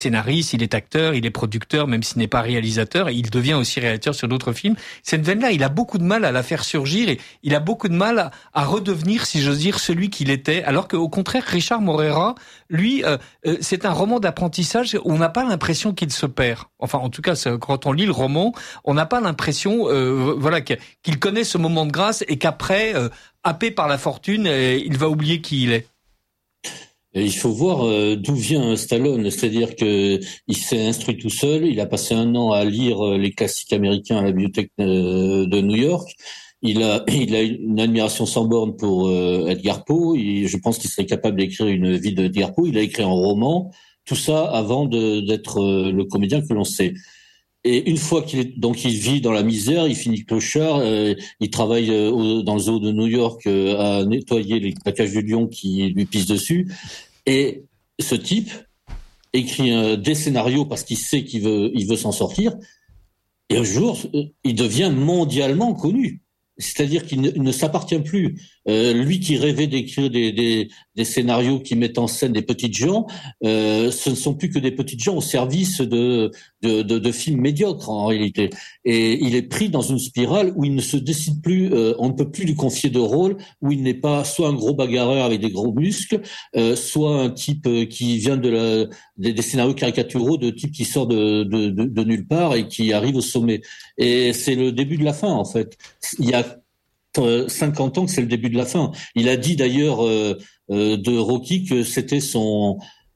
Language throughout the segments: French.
scénariste, il est acteur, il est producteur, même s'il n'est pas réalisateur, et il devient aussi réalisateur sur d'autres films. Cette veine-là, il a beaucoup de mal à la faire surgir, et il a beaucoup de mal à redevenir, si j'ose dire, celui qu'il était. Alors qu'au contraire, Richard Moreira, lui, c'est un roman d'apprentissage où on n'a pas l'impression qu'il se perd. Enfin, en tout cas, quand on lit le roman, on n'a pas l'impression, qu'il connaît ce moment de grâce et qu'après, happé par la fortune, il va oublier qui il est. Et il faut voir d'où vient Stallone, c'est-à-dire que il s'est instruit tout seul. Il a passé 1 an à lire les classiques américains à la bibliothèque de New York. Il a une admiration sans borne pour Edgar Poe. Je pense qu'il serait capable d'écrire une vie d'Edgar Poe. Il a écrit un roman, tout ça avant d'être le comédien que l'on sait. Et une fois il vit dans la misère, il finit clochard, il travaille dans le zoo de New York à nettoyer la cage du lion qui lui pisse dessus. Et ce type écrit des scénarios parce qu'il sait qu'il veut s'en sortir. Et un jour, il devient mondialement connu. C'est-à-dire qu'il ne s'appartient plus. Lui qui rêvait d'écrire des scénarios qui mettent en scène des petites gens, ce ne sont plus que des petites gens au service de films médiocres en réalité. Et il est pris dans une spirale où il ne se décide plus, on ne peut plus lui confier de rôle, où il n'est pas soit un gros bagarreur avec des gros muscles, soit un type qui vient des scénarios caricaturaux de type qui sort de nulle part et qui arrive au sommet. Et c'est le début de la fin en fait. Il y a 50 ans que c'est le début de la fin. Il a dit d'ailleurs de Rocky que c'était son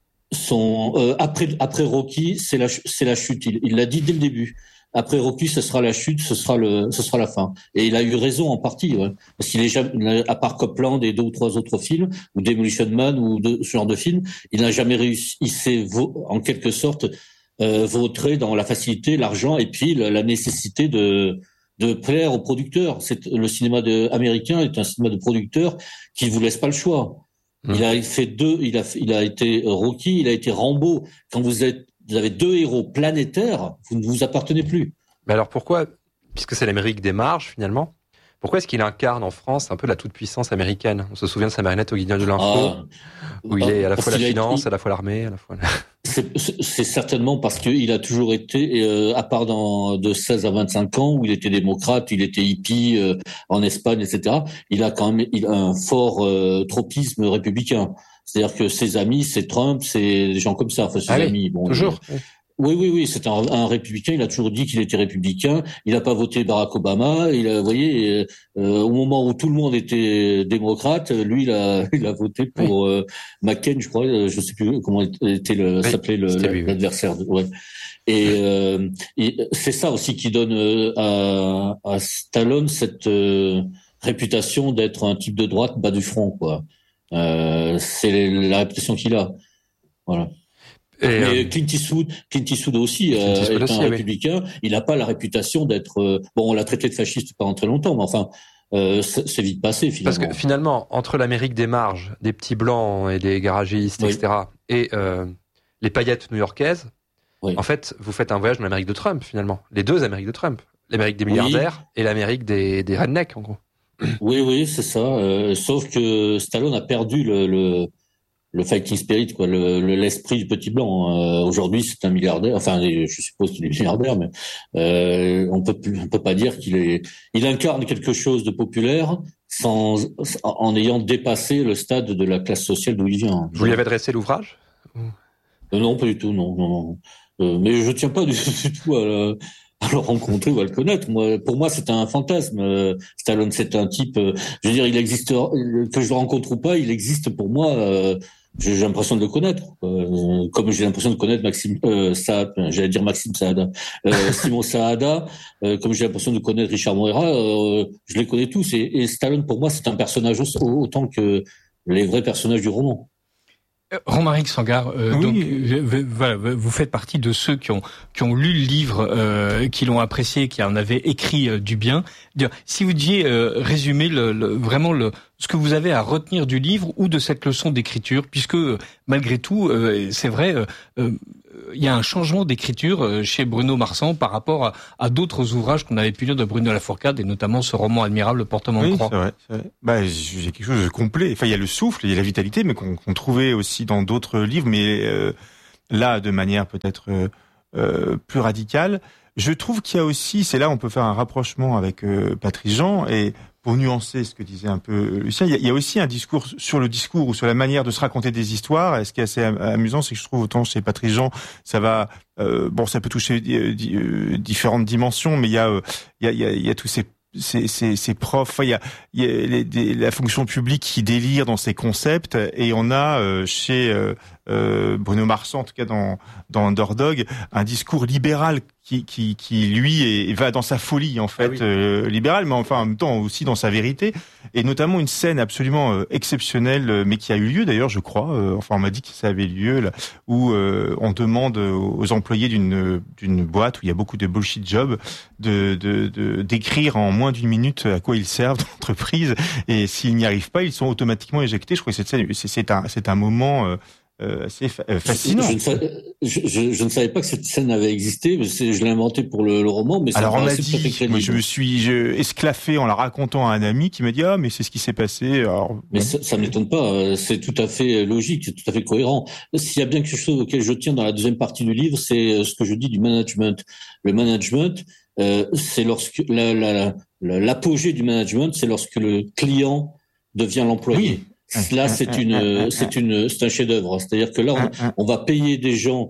après Rocky c'est la chute. Il l'a dit dès le début. Après Rocky, ce sera la chute, ce sera la fin. Et il a eu raison en partie, ouais. Parce qu'il est jamais, à part Copland et 2 ou 3 autres films, ou Demolition Man ou ce genre de films, il n'a jamais réussi. Il s'est en quelque sorte vautré dans la facilité, l'argent et puis la nécessité de plaire aux producteurs. Le cinéma américain est un cinéma de producteurs qui vous laisse pas le choix. Il a fait il a été Rocky, il a été Rambo. Quand vous avez 2 héros planétaires, vous ne vous appartenez plus. Mais alors pourquoi, puisque c'est l'Amérique des marges finalement, pourquoi est-ce qu'il incarne en France un peu la toute-puissance américaine ? On se souvient de sa marionnette au Guignol de l'Info, où il est à la fois la finance, à la fois l'armée, à la fois... C'est certainement parce qu'il a toujours été, à part de 16 à 25 ans, où il était démocrate, il était hippie en Espagne, etc. Il a un fort tropisme républicain. C'est-à-dire que ses amis, c'est Trump, c'est des gens comme ça. Enfin, ses amis, bon, toujours. Oui, c'est un républicain. Il a toujours dit qu'il était républicain. Il n'a pas voté Barack Obama. Vous voyez, au moment où tout le monde était démocrate, lui, il a voté pour McCain, je crois. Je sais plus comment s'appelait l'adversaire. Ouais. Et c'est ça aussi qui donne à Stallone cette réputation d'être un type de droite bas du front, quoi. C'est la réputation qu'il a. Voilà. Mais Clint Eastwood aussi est un républicain. Oui. Il n'a pas la réputation d'être... on l'a traité de fasciste pendant très longtemps, mais enfin, c'est vite passé finalement. Parce que finalement, entre l'Amérique des marges, des petits blancs et des garagistes, oui, etc., et les paillettes new-yorkaises, oui, en fait, vous faites un voyage dans l'Amérique de Trump finalement. Les 2 Amériques de Trump. L'Amérique des milliardaires, oui, et l'Amérique des rednecks, en gros. Oui, c'est ça. Sauf que Stallone a perdu le fighting spirit, quoi, l'esprit du petit blanc. Aujourd'hui, c'est un milliardaire. Enfin, je suppose qu'il est milliardaire, mais on peut pas dire il incarne quelque chose de populaire en ayant dépassé le stade de la classe sociale d'où il vient. Vous lui avez adressé l'ouvrage ? Non, pas du tout, non. Mais je tiens pas du tout à le rencontrer ou à le connaître. Pour moi, c'est un fantasme. Stallone, c'est un type. Je veux dire, il existe, que je le rencontre ou pas, il existe pour moi. J'ai l'impression de le connaître, comme j'ai l'impression de connaître Maxime Saada, Simon Saada, comme j'ai l'impression de connaître Richard Moreira, je les connais tous. Et Stallone, pour moi, c'est un personnage autant que les vrais personnages du roman. Romaric Sangar, oui. Donc voilà, vous faites partie de ceux qui ont lu le livre, qui l'ont apprécié, qui en avaient écrit du bien. Si vous deviez résumer vraiment ce que vous avez à retenir du livre ou de cette leçon d'écriture, puisque malgré tout, c'est vrai, il y a un changement d'écriture chez Bruno Marsan par rapport à d'autres ouvrages qu'on avait pu lire de Bruno Lafourcade, et notamment ce roman admirable, Le Portement de Croix. C'est vrai. J'ai quelque chose de complet. Enfin, il y a le souffle, il y a la vitalité, mais qu'on trouvait aussi dans d'autres livres, mais là de manière peut-être plus radicale. Je trouve qu'il y a aussi, c'est là on peut faire un rapprochement avec Patrice Jean, et pour nuancer ce que disait un peu Lucien, il y a aussi un discours sur le discours ou sur la manière de se raconter des histoires. Et ce qui est assez amusant, c'est que je trouve autant chez Patrice Jean, ça va, ça peut toucher différentes dimensions, mais il y a tous ces profs, il y a la fonction publique qui délire dans ces concepts, et on a chez Bruno Marsan, en tout cas dans Underdog, un discours libéral qui lui va dans sa folie en fait, libérale, mais enfin en même temps aussi dans sa vérité, et notamment une scène absolument exceptionnelle, mais qui a eu lieu d'ailleurs, je crois, enfin on m'a dit que ça avait lieu là, où on demande aux employés d'une boîte où il y a beaucoup de bullshit jobs d'écrire en moins d'une minute à quoi ils servent dans l'entreprise, et s'ils n'y arrivent pas, ils sont automatiquement éjectés. Je crois que cette scène, c'est un moment assez fascinant. Je ne savais pas que cette scène avait existé. Je l'ai inventé pour le roman, mais alors on m'a dit, moi je me suis esclaffé en la racontant à un ami qui m'a dit mais c'est ce qui s'est passé. Alors, mais ça m'étonne pas. C'est tout à fait logique, c'est tout à fait cohérent. S'il y a bien quelque chose auquel je tiens dans la deuxième partie du livre, c'est ce que je dis du management. Le management, c'est lorsque l'apogée du management, c'est lorsque le client devient l'employé. Oui. Là, c'est un chef-d'œuvre. C'est-à-dire que là, on va payer des gens,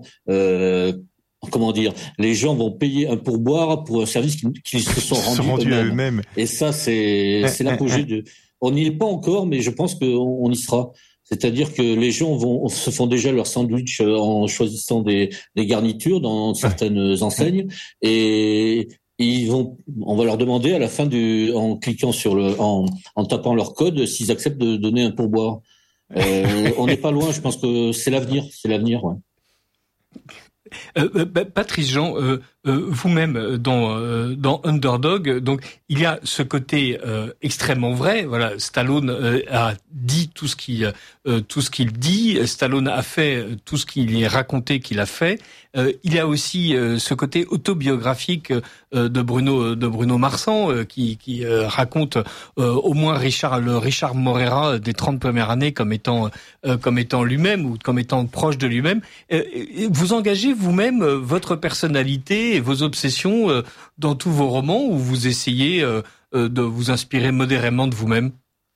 les gens vont payer un pourboire pour un service qu'ils se sont rendus eux-mêmes. Et ça, c'est l'apogée on n'y est pas encore, mais je pense qu'on y sera. C'est-à-dire que les gens se font déjà leur sandwich en choisissant des garnitures dans certaines enseignes, et on va leur demander à la fin en cliquant en tapant leur code s'ils acceptent de donner un pourboire. On n'est pas loin, je pense que c'est l'avenir, ouais. Patrice Jean, vous-même dans Underdog, donc il y a ce côté extrêmement vrai. Voilà, Stallone a dit tout ce qu'il dit. Stallone a fait tout ce qu'il est raconté qu'il a fait. Il y a aussi ce côté autobiographique de Bruno Marsan qui raconte au moins le Richard Moreira des 30 premières années comme étant lui-même ou comme étant proche de lui-même. Vous engagez vous-même votre personnalité et vos obsessions dans tous vos romans, ou vous essayez de vous inspirer modérément de vous-même?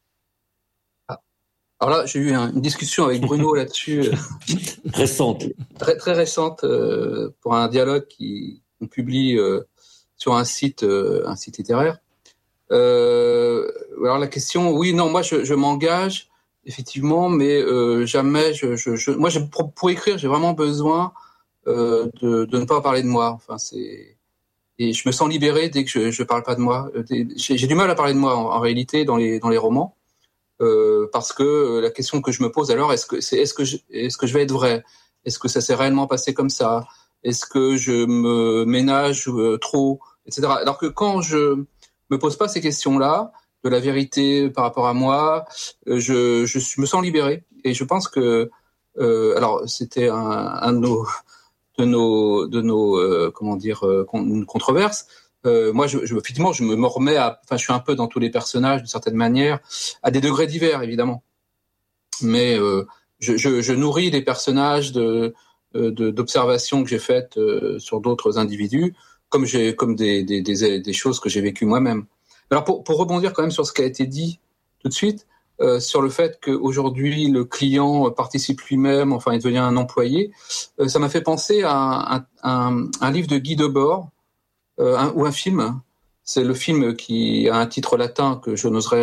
Alors là, j'ai eu une discussion avec Bruno là-dessus. Récente. Très, très récente, pour un dialogue qu'on publie sur un site littéraire. Alors la question, oui, non, moi je m'engage, effectivement, mais jamais moi pour écrire, j'ai vraiment besoin de ne pas parler de moi. Enfin, et je me sens libéré dès que je parle pas de moi. J'ai du mal à parler de moi en réalité dans les romans. Parce que la question que je me pose alors, est-ce que je vais être vrai? Est-ce que ça s'est réellement passé comme ça? Est-ce que je me ménage trop, etc. Alors que quand je me pose pas ces questions-là, de la vérité par rapport à moi, je me sens libéré. Et je pense que alors c'était un de nos controverses. Moi, effectivement, je me remets je suis un peu dans tous les personnages d'une certaine manière, à des degrés divers, évidemment. Mais je nourris les personnages d'observations que j'ai faites sur d'autres individus, comme des choses que j'ai vécues moi-même. Alors, pour rebondir quand même sur ce qui a été dit tout de suite, sur le fait qu'aujourd'hui le client participe lui-même, enfin, il devient un employé, ça m'a fait penser à un livre de Guy Debord. Ou un film, c'est le film qui a un titre latin que je n'oserais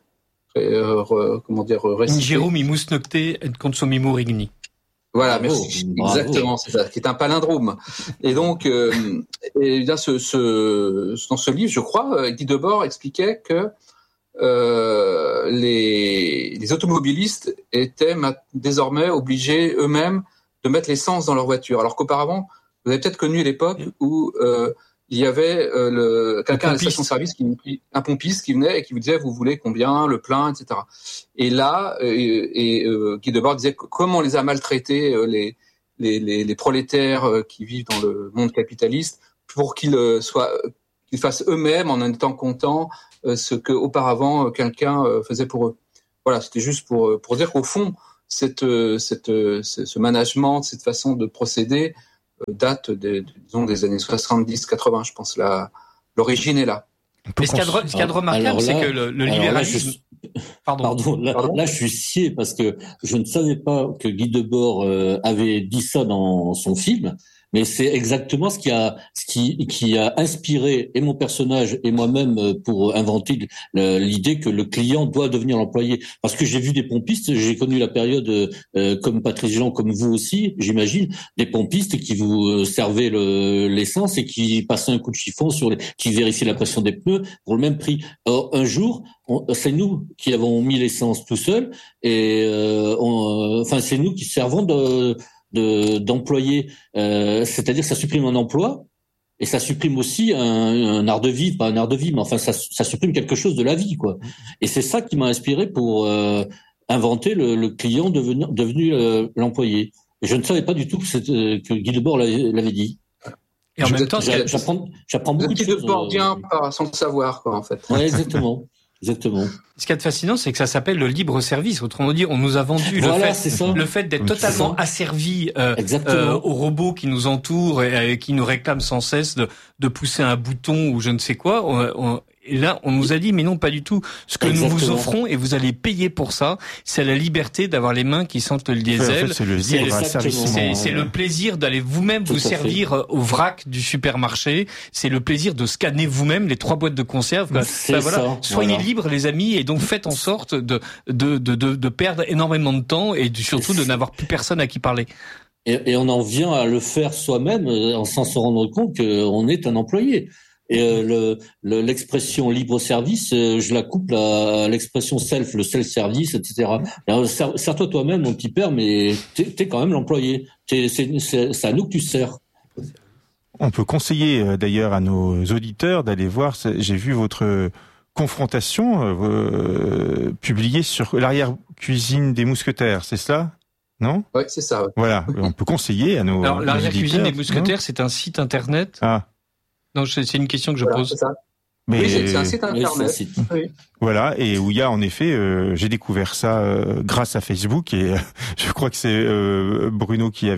réciter. Ingerum imus nocte et consumimur igni. Voilà, merci. Bravo. Exactement, c'est ça, qui est un palindrome. Et donc, et bien dans ce livre, je crois, Guy Debord expliquait que les automobilistes étaient désormais obligés eux-mêmes de mettre l'essence dans leur voiture, alors qu'auparavant, vous avez peut-être connu l'époque où il y avait quelqu'un à la station-service un pompiste qui venait et qui vous disait vous voulez combien, le plein, etc. Et là, Guy Debord disait comment on les a maltraités les prolétaires qui vivent dans le monde capitaliste pour qu'ils fassent eux-mêmes en étant contents ce que auparavant quelqu'un faisait pour eux. Voilà, c'était juste pour dire qu'au fond ce management, cette façon de procéder date disons des années 70-80, je pense. L'origine est là. Mais ce qu'il y a de remarquable, c'est que le libéralisme... Pardon, là, je suis scié parce que je ne savais pas que Guy Debord avait dit ça dans son film. Mais c'est exactement ce qui a inspiré et mon personnage et moi-même pour inventer l'idée que le client doit devenir l'employé. Parce que j'ai vu des pompistes, j'ai connu la période comme Patrice Jean, comme vous aussi, j'imagine, des pompistes qui vous servaient l'essence et qui passaient un coup de chiffon qui vérifiaient la pression des pneus pour le même prix. Or, un jour, c'est nous qui avons mis l'essence tout seul et c'est nous qui servons d'employés, c'est-à-dire que ça supprime un emploi et ça supprime aussi un art de vivre, pas un art de vivre, mais enfin ça supprime quelque chose de la vie, quoi. Et c'est ça qui m'a inspiré pour inventer le client devenu l'employé. Et je ne savais pas du tout que Guy Debord l'avait dit. Et en même temps, j'apprends beaucoup de choses. Guy Debord vient sans le savoir, quoi, en fait. Ouais, exactement. Exactement. Ce qui est fascinant, c'est que ça s'appelle le libre service. Autrement dit, on nous a vendu le fait d'être totalement asservi aux robots qui nous entourent et qui nous réclament sans cesse de pousser un bouton ou je ne sais quoi. Et là, on nous a dit, mais non, pas du tout. Ce que nous vous offrons, et vous allez payer pour ça, c'est la liberté d'avoir les mains qui sentent le diesel. En fait, c'est le libre service. C'est le plaisir d'aller vous-même vous servir au vrac du supermarché. C'est le plaisir de scanner vous-même les 3 boîtes de conserve. Soyez libres, les amis, et donc faites en sorte de perdre énormément de temps et surtout de n'avoir plus personne à qui parler. Et on en vient à le faire soi-même sans se rendre compte qu'on est un employé. Et l'expression libre service, je la couple à l'expression le self-service, etc. Alors, sers-toi toi-même, mon petit père, mais t'es quand même l'employé. C'est à nous que tu sers. On peut conseiller d'ailleurs à nos auditeurs d'aller voir. J'ai vu votre confrontation publiée sur l'arrière-cuisine des Mousquetaires, c'est cela ? Non ? Oui, c'est ça. Ouais. Voilà, on peut conseiller à nos Alors, l'arrière-cuisine des Mousquetaires, non ? c'est un site internet. Ah. Non, c'est une question que je pose. C'est ça. Mais oui, c'est un site internet. Oui. Voilà, et où il y a en effet, j'ai découvert ça grâce à Facebook et je crois que c'est Bruno qui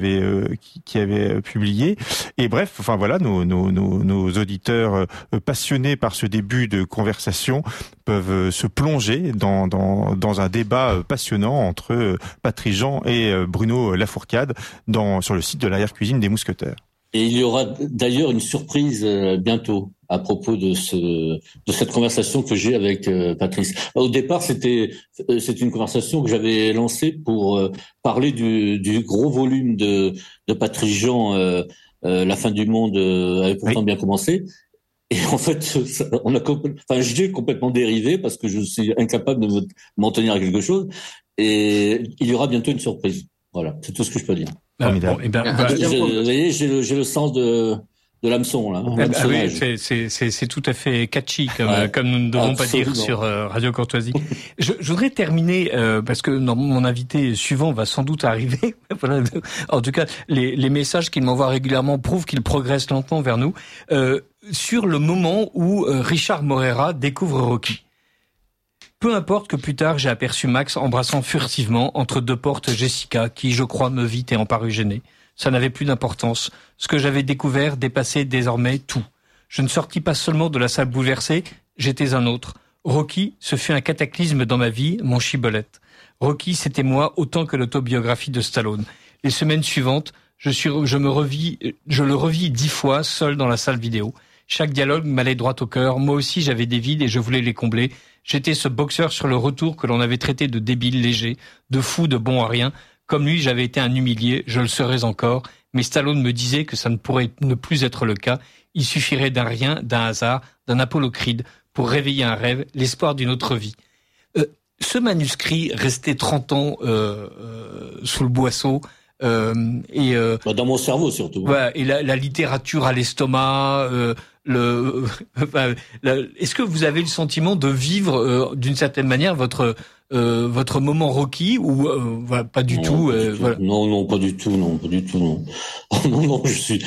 avait publié. Et bref, enfin voilà, nos auditeurs passionnés par ce début de conversation peuvent se plonger dans un débat passionnant entre Patrice Jean et Bruno Lafourcade sur le site de l'arrière-cuisine des Mousquetaires. Et il y aura d'ailleurs une surprise bientôt à propos de cette conversation que j'ai avec Patrice. Au départ, c'était une conversation que j'avais lancée pour parler du gros volume de Patrice Jean, La fin du monde avait pourtant bien commencé. Et en fait, j'ai complètement dérivé parce que je suis incapable de m'en tenir à quelque chose. Et il y aura bientôt une surprise. Voilà, c'est tout ce que je peux dire. Vous voyez, j'ai le sens de l'hameçon là. Oui, c'est tout à fait catchy comme nous ne devons pas dire sur Radio Courtoisie. Je voudrais terminer parce que mon invité suivant va sans doute arriver. Voilà. En tout cas, les messages qu'il m'envoie régulièrement prouvent qu'il progresse lentement vers nous. Sur le moment où Richard Moreira découvre Rocky. Peu importe que plus tard j'ai aperçu Max embrassant furtivement entre 2 portes Jessica, qui je crois me vit et en parut gênée. Ça n'avait plus d'importance. Ce que j'avais découvert dépassait désormais tout. Je ne sortis pas seulement de la salle bouleversée, j'étais un autre. Rocky, ce fut un cataclysme dans ma vie, mon chibolette. Rocky, c'était moi autant que l'autobiographie de Stallone. Les semaines suivantes, je le revis 10 fois seul dans la salle vidéo. Chaque dialogue m'allait droit au cœur. Moi aussi, j'avais des vides et je voulais les combler. J'étais ce boxeur sur le retour que l'on avait traité de débile léger, de fou, de bon à rien. Comme lui, j'avais été un humilié, je le serais encore. Mais Stallone me disait que ça ne pourrait ne plus être le cas. Il suffirait d'un rien, d'un hasard, d'un Apollocride pour réveiller un rêve, l'espoir d'une autre vie. Ce manuscrit restait 30 ans sous le boisseau. Dans mon cerveau surtout. Voilà, et la littérature à l'estomac. Est-ce que vous avez le sentiment de vivre d'une certaine manière votre moment Rocky ou pas du tout, voilà. Non, pas du tout, non. Non,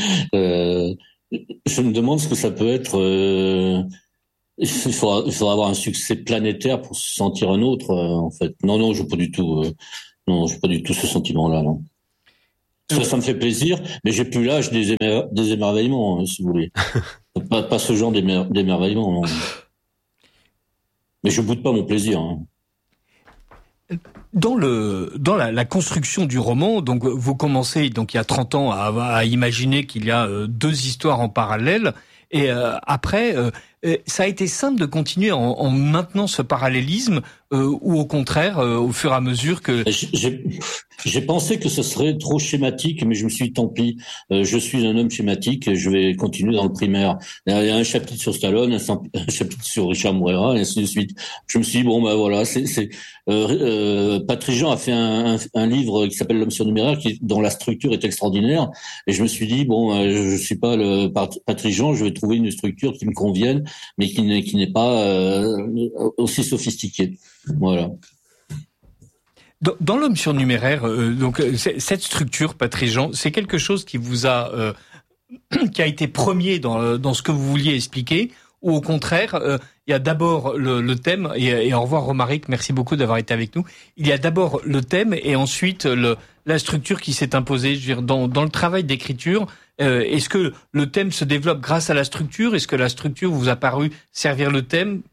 je me demande ce que ça peut être. Il faudra avoir un succès planétaire pour se sentir un autre, en fait. Non, pas du tout. Non, j'ai pas du tout ce sentiment-là, non. Ça me fait plaisir, mais j'ai plus l'âge des émerveillements, hein, si vous voulez. pas ce genre d'émerveillement, non. Mais je boude pas mon plaisir, hein. Dans la construction du roman, donc vous commencez donc il y a 30 ans à imaginer qu'il y a deux histoires en parallèle, et après ça a été simple de continuer en maintenant ce parallélisme, ou au contraire au fur et à mesure que j'ai pensé que ce serait trop schématique, mais je me suis dit tant pis, je suis un homme schématique, je vais continuer dans le primaire. Il y a un chapitre sur Stallone, un chapitre sur Richard Moreira, et ainsi de suite. Je me suis dit bon ben voilà, Patrice Jean a fait un livre qui s'appelle L'homme surnuméraire, dont la structure est extraordinaire, et je me suis dit bon, je suis pas le Patrice Jean, je vais trouver une structure qui me convienne, mais qui n'est pas aussi sophistiquée. Voilà. Dans l'homme surnuméraire, donc cette structure, Patrice Jean, c'est quelque chose qui vous a qui a été premier dans ce que vous vouliez expliquer, ou au contraire, il y a d'abord le thème, et au revoir Romaric, merci beaucoup d'avoir été avec nous. Il y a d'abord le thème et ensuite la structure qui s'est imposée. Je veux dire, dans le travail d'écriture, est-ce que le thème se développe grâce à la structure? Est-ce que la structure vous a paru servir le thème?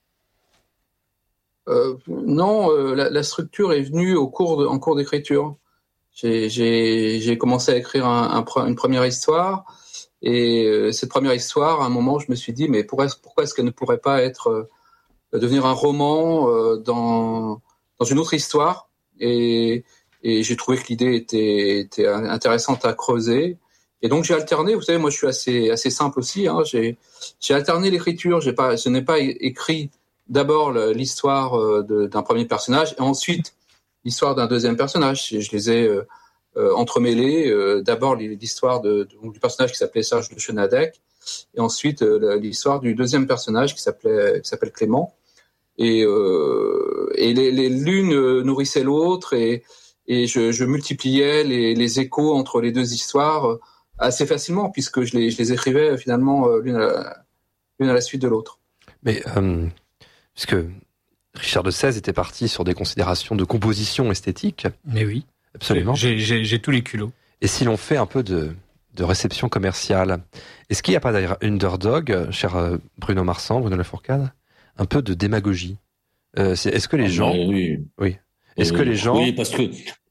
Non, la structure est venue en cours d'écriture. J'ai commencé à écrire une première histoire, et cette première histoire, à un moment, je me suis dit, mais pourquoi est-ce qu'elle ne pourrait pas devenir un roman dans une autre histoire, et j'ai trouvé que l'idée était intéressante à creuser. Et donc j'ai alterné. Vous savez, moi je suis assez simple aussi, hein. J'ai alterné l'écriture. Je n'ai pas écrit d'abord l'histoire d'un premier personnage et ensuite l'histoire d'un deuxième personnage. Je les ai entremêlés. D'abord l'histoire du personnage qui s'appelait Serge de Chenadec, et ensuite l'histoire du deuxième personnage qui s'appelle Clément. Et l'une nourrissait l'autre, et je multipliais les échos entre les deux histoires assez facilement, puisque je les écrivais finalement l'une à la suite de l'autre. Mais puisque Richard de Sèze était parti sur des considérations de composition esthétique. Mais oui, absolument. J'ai tous les culots. Et si l'on fait un peu de réception commerciale, est-ce qu'il n'y a pas d'ailleurs underdog, cher Bruno Lafourcade, un peu de démagogie? Est-ce que les gens... Oui. Est-ce que les gens... Oui, parce que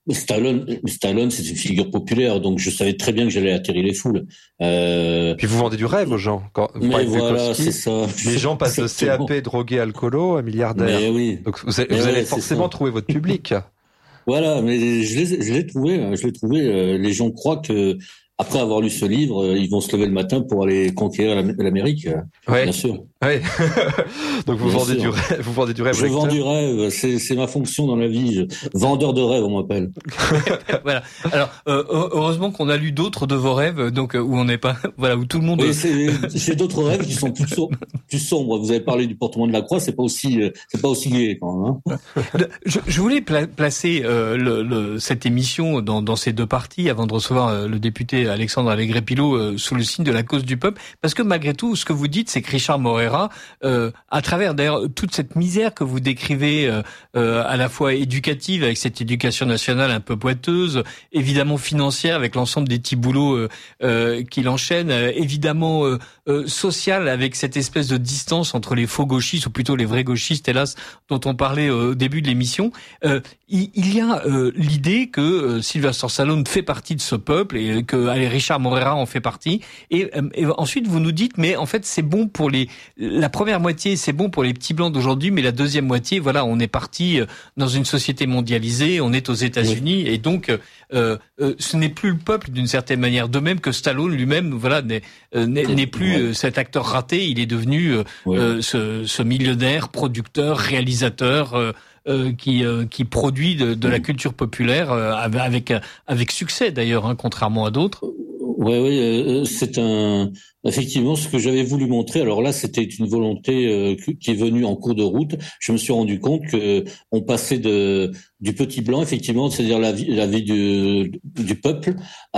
Stallone, c'est une figure populaire, donc je savais très bien que j'allais attirer les foules. Puis vous vendez du rêve aux gens. Quand vous mais voilà, c'est ça. Les gens passent de CAP drogué alcoolo à milliardaire. Mais oui. Donc vous allez forcément trouver votre public. Voilà, mais je l'ai trouvé. Les gens croient que après avoir lu ce livre, ils vont se lever le matin pour aller conquérir l'Amérique. Ouais. Bien sûr. Ouais. Donc vous vendez du rêve. Vous vendez du rêve. Je vends du rêve. C'est ma fonction dans la vie. Vendeur de rêve, on m'appelle. Voilà. Alors heureusement qu'on a lu d'autres de vos rêves, donc où on n'est pas, voilà, où tout le monde. Oui, c'est d'autres rêves qui sont plus sombres. Vous avez parlé du portement de la croix, c'est pas aussi gai quand même. Hein. Je voulais placer cette émission dans ces deux parties avant de recevoir le député Alexandre Allègre-Pilot sous le signe de la cause du peuple, parce que malgré tout, ce que vous dites, c'est que Richard Moreira, à travers d'ailleurs toute cette misère que vous décrivez, à la fois éducative avec cette éducation nationale un peu boiteuse, évidemment financière avec l'ensemble des petits boulots qu'il enchaîne, évidemment sociale avec cette espèce de distance entre les faux gauchistes, ou plutôt les vrais gauchistes, hélas, dont on parlait au début de l'émission. Il y a l'idée que Sylvester Stallone fait partie de ce peuple, et que Richard Moreira en fait partie, et ensuite vous nous dites, mais en fait c'est bon pour la première moitié, c'est bon pour les petits blancs d'aujourd'hui, mais la deuxième moitié, voilà, on est parti dans une société mondialisée, on est aux États-Unis, oui. Et donc ce n'est plus le peuple d'une certaine manière, de même que Stallone lui-même, voilà, n'est plus cet acteur raté, il est devenu ce millionnaire, producteur, réalisateur qui produit de la culture populaire avec succès d'ailleurs, hein, contrairement à d'autres. Oui, c'est effectivement ce que j'avais voulu montrer. Alors là, c'était une volonté qui est venue en cours de route. Je me suis rendu compte que on passait du petit blanc, effectivement, c'est-à-dire la vie du peuple,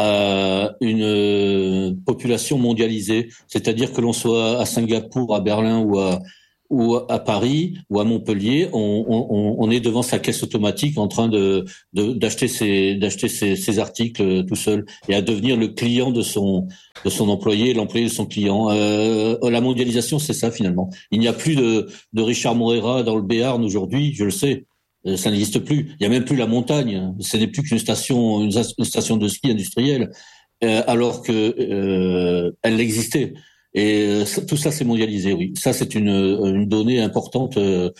à une population mondialisée. C'est-à-dire que l'on soit à Singapour, à Berlin ou à Paris ou à Montpellier, on est devant sa caisse automatique en train d'acheter ses articles tout seul et à devenir le client de son employé, l'employé de son client. La mondialisation, c'est ça finalement. Il n'y a plus de Richard Moreira dans le Béarn aujourd'hui, je le sais. Ça n'existe plus. Il n'y a même plus la montagne. Ce n'est plus qu'une station de ski industrielle, alors que elle existait. Et tout ça c'est mondialisé, oui. Ça c'est une donnée importante.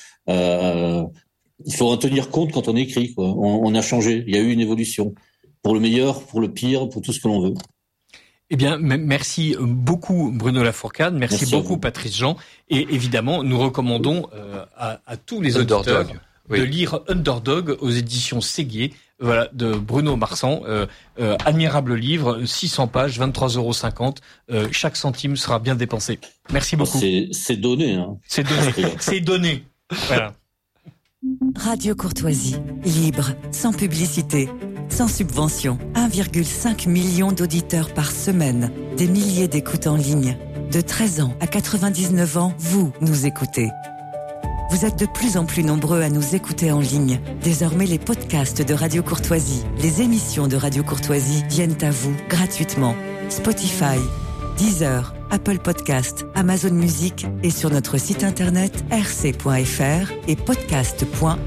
Il faut en tenir compte quand on écrit, quoi. On a changé. Il y a eu une évolution pour le meilleur, pour le pire, pour tout ce que l'on veut. Eh bien, merci beaucoup Bruno Lafourcade, merci beaucoup Patrice Jean, et évidemment nous recommandons à tous les auditeurs de lire Underdog aux éditions Séguier, voilà, de Bruno Marsan, admirable livre, 600 pages, 23,50 €, chaque centime sera bien dépensé. Merci beaucoup. C'est donné, hein. C'est donné, c'est donné. Voilà. Radio Courtoisie, libre, sans publicité, sans subvention. 1,5 million d'auditeurs par semaine, des milliers d'écoutes en ligne. De 13 ans à 99 ans, vous nous écoutez. Vous êtes de plus en plus nombreux à nous écouter en ligne. Désormais, les podcasts de Radio Courtoisie, les émissions de Radio Courtoisie viennent à vous gratuitement. Spotify, Deezer, Apple Podcast, Amazon Music et sur notre site internet rc.fr et podcast.rc.fr.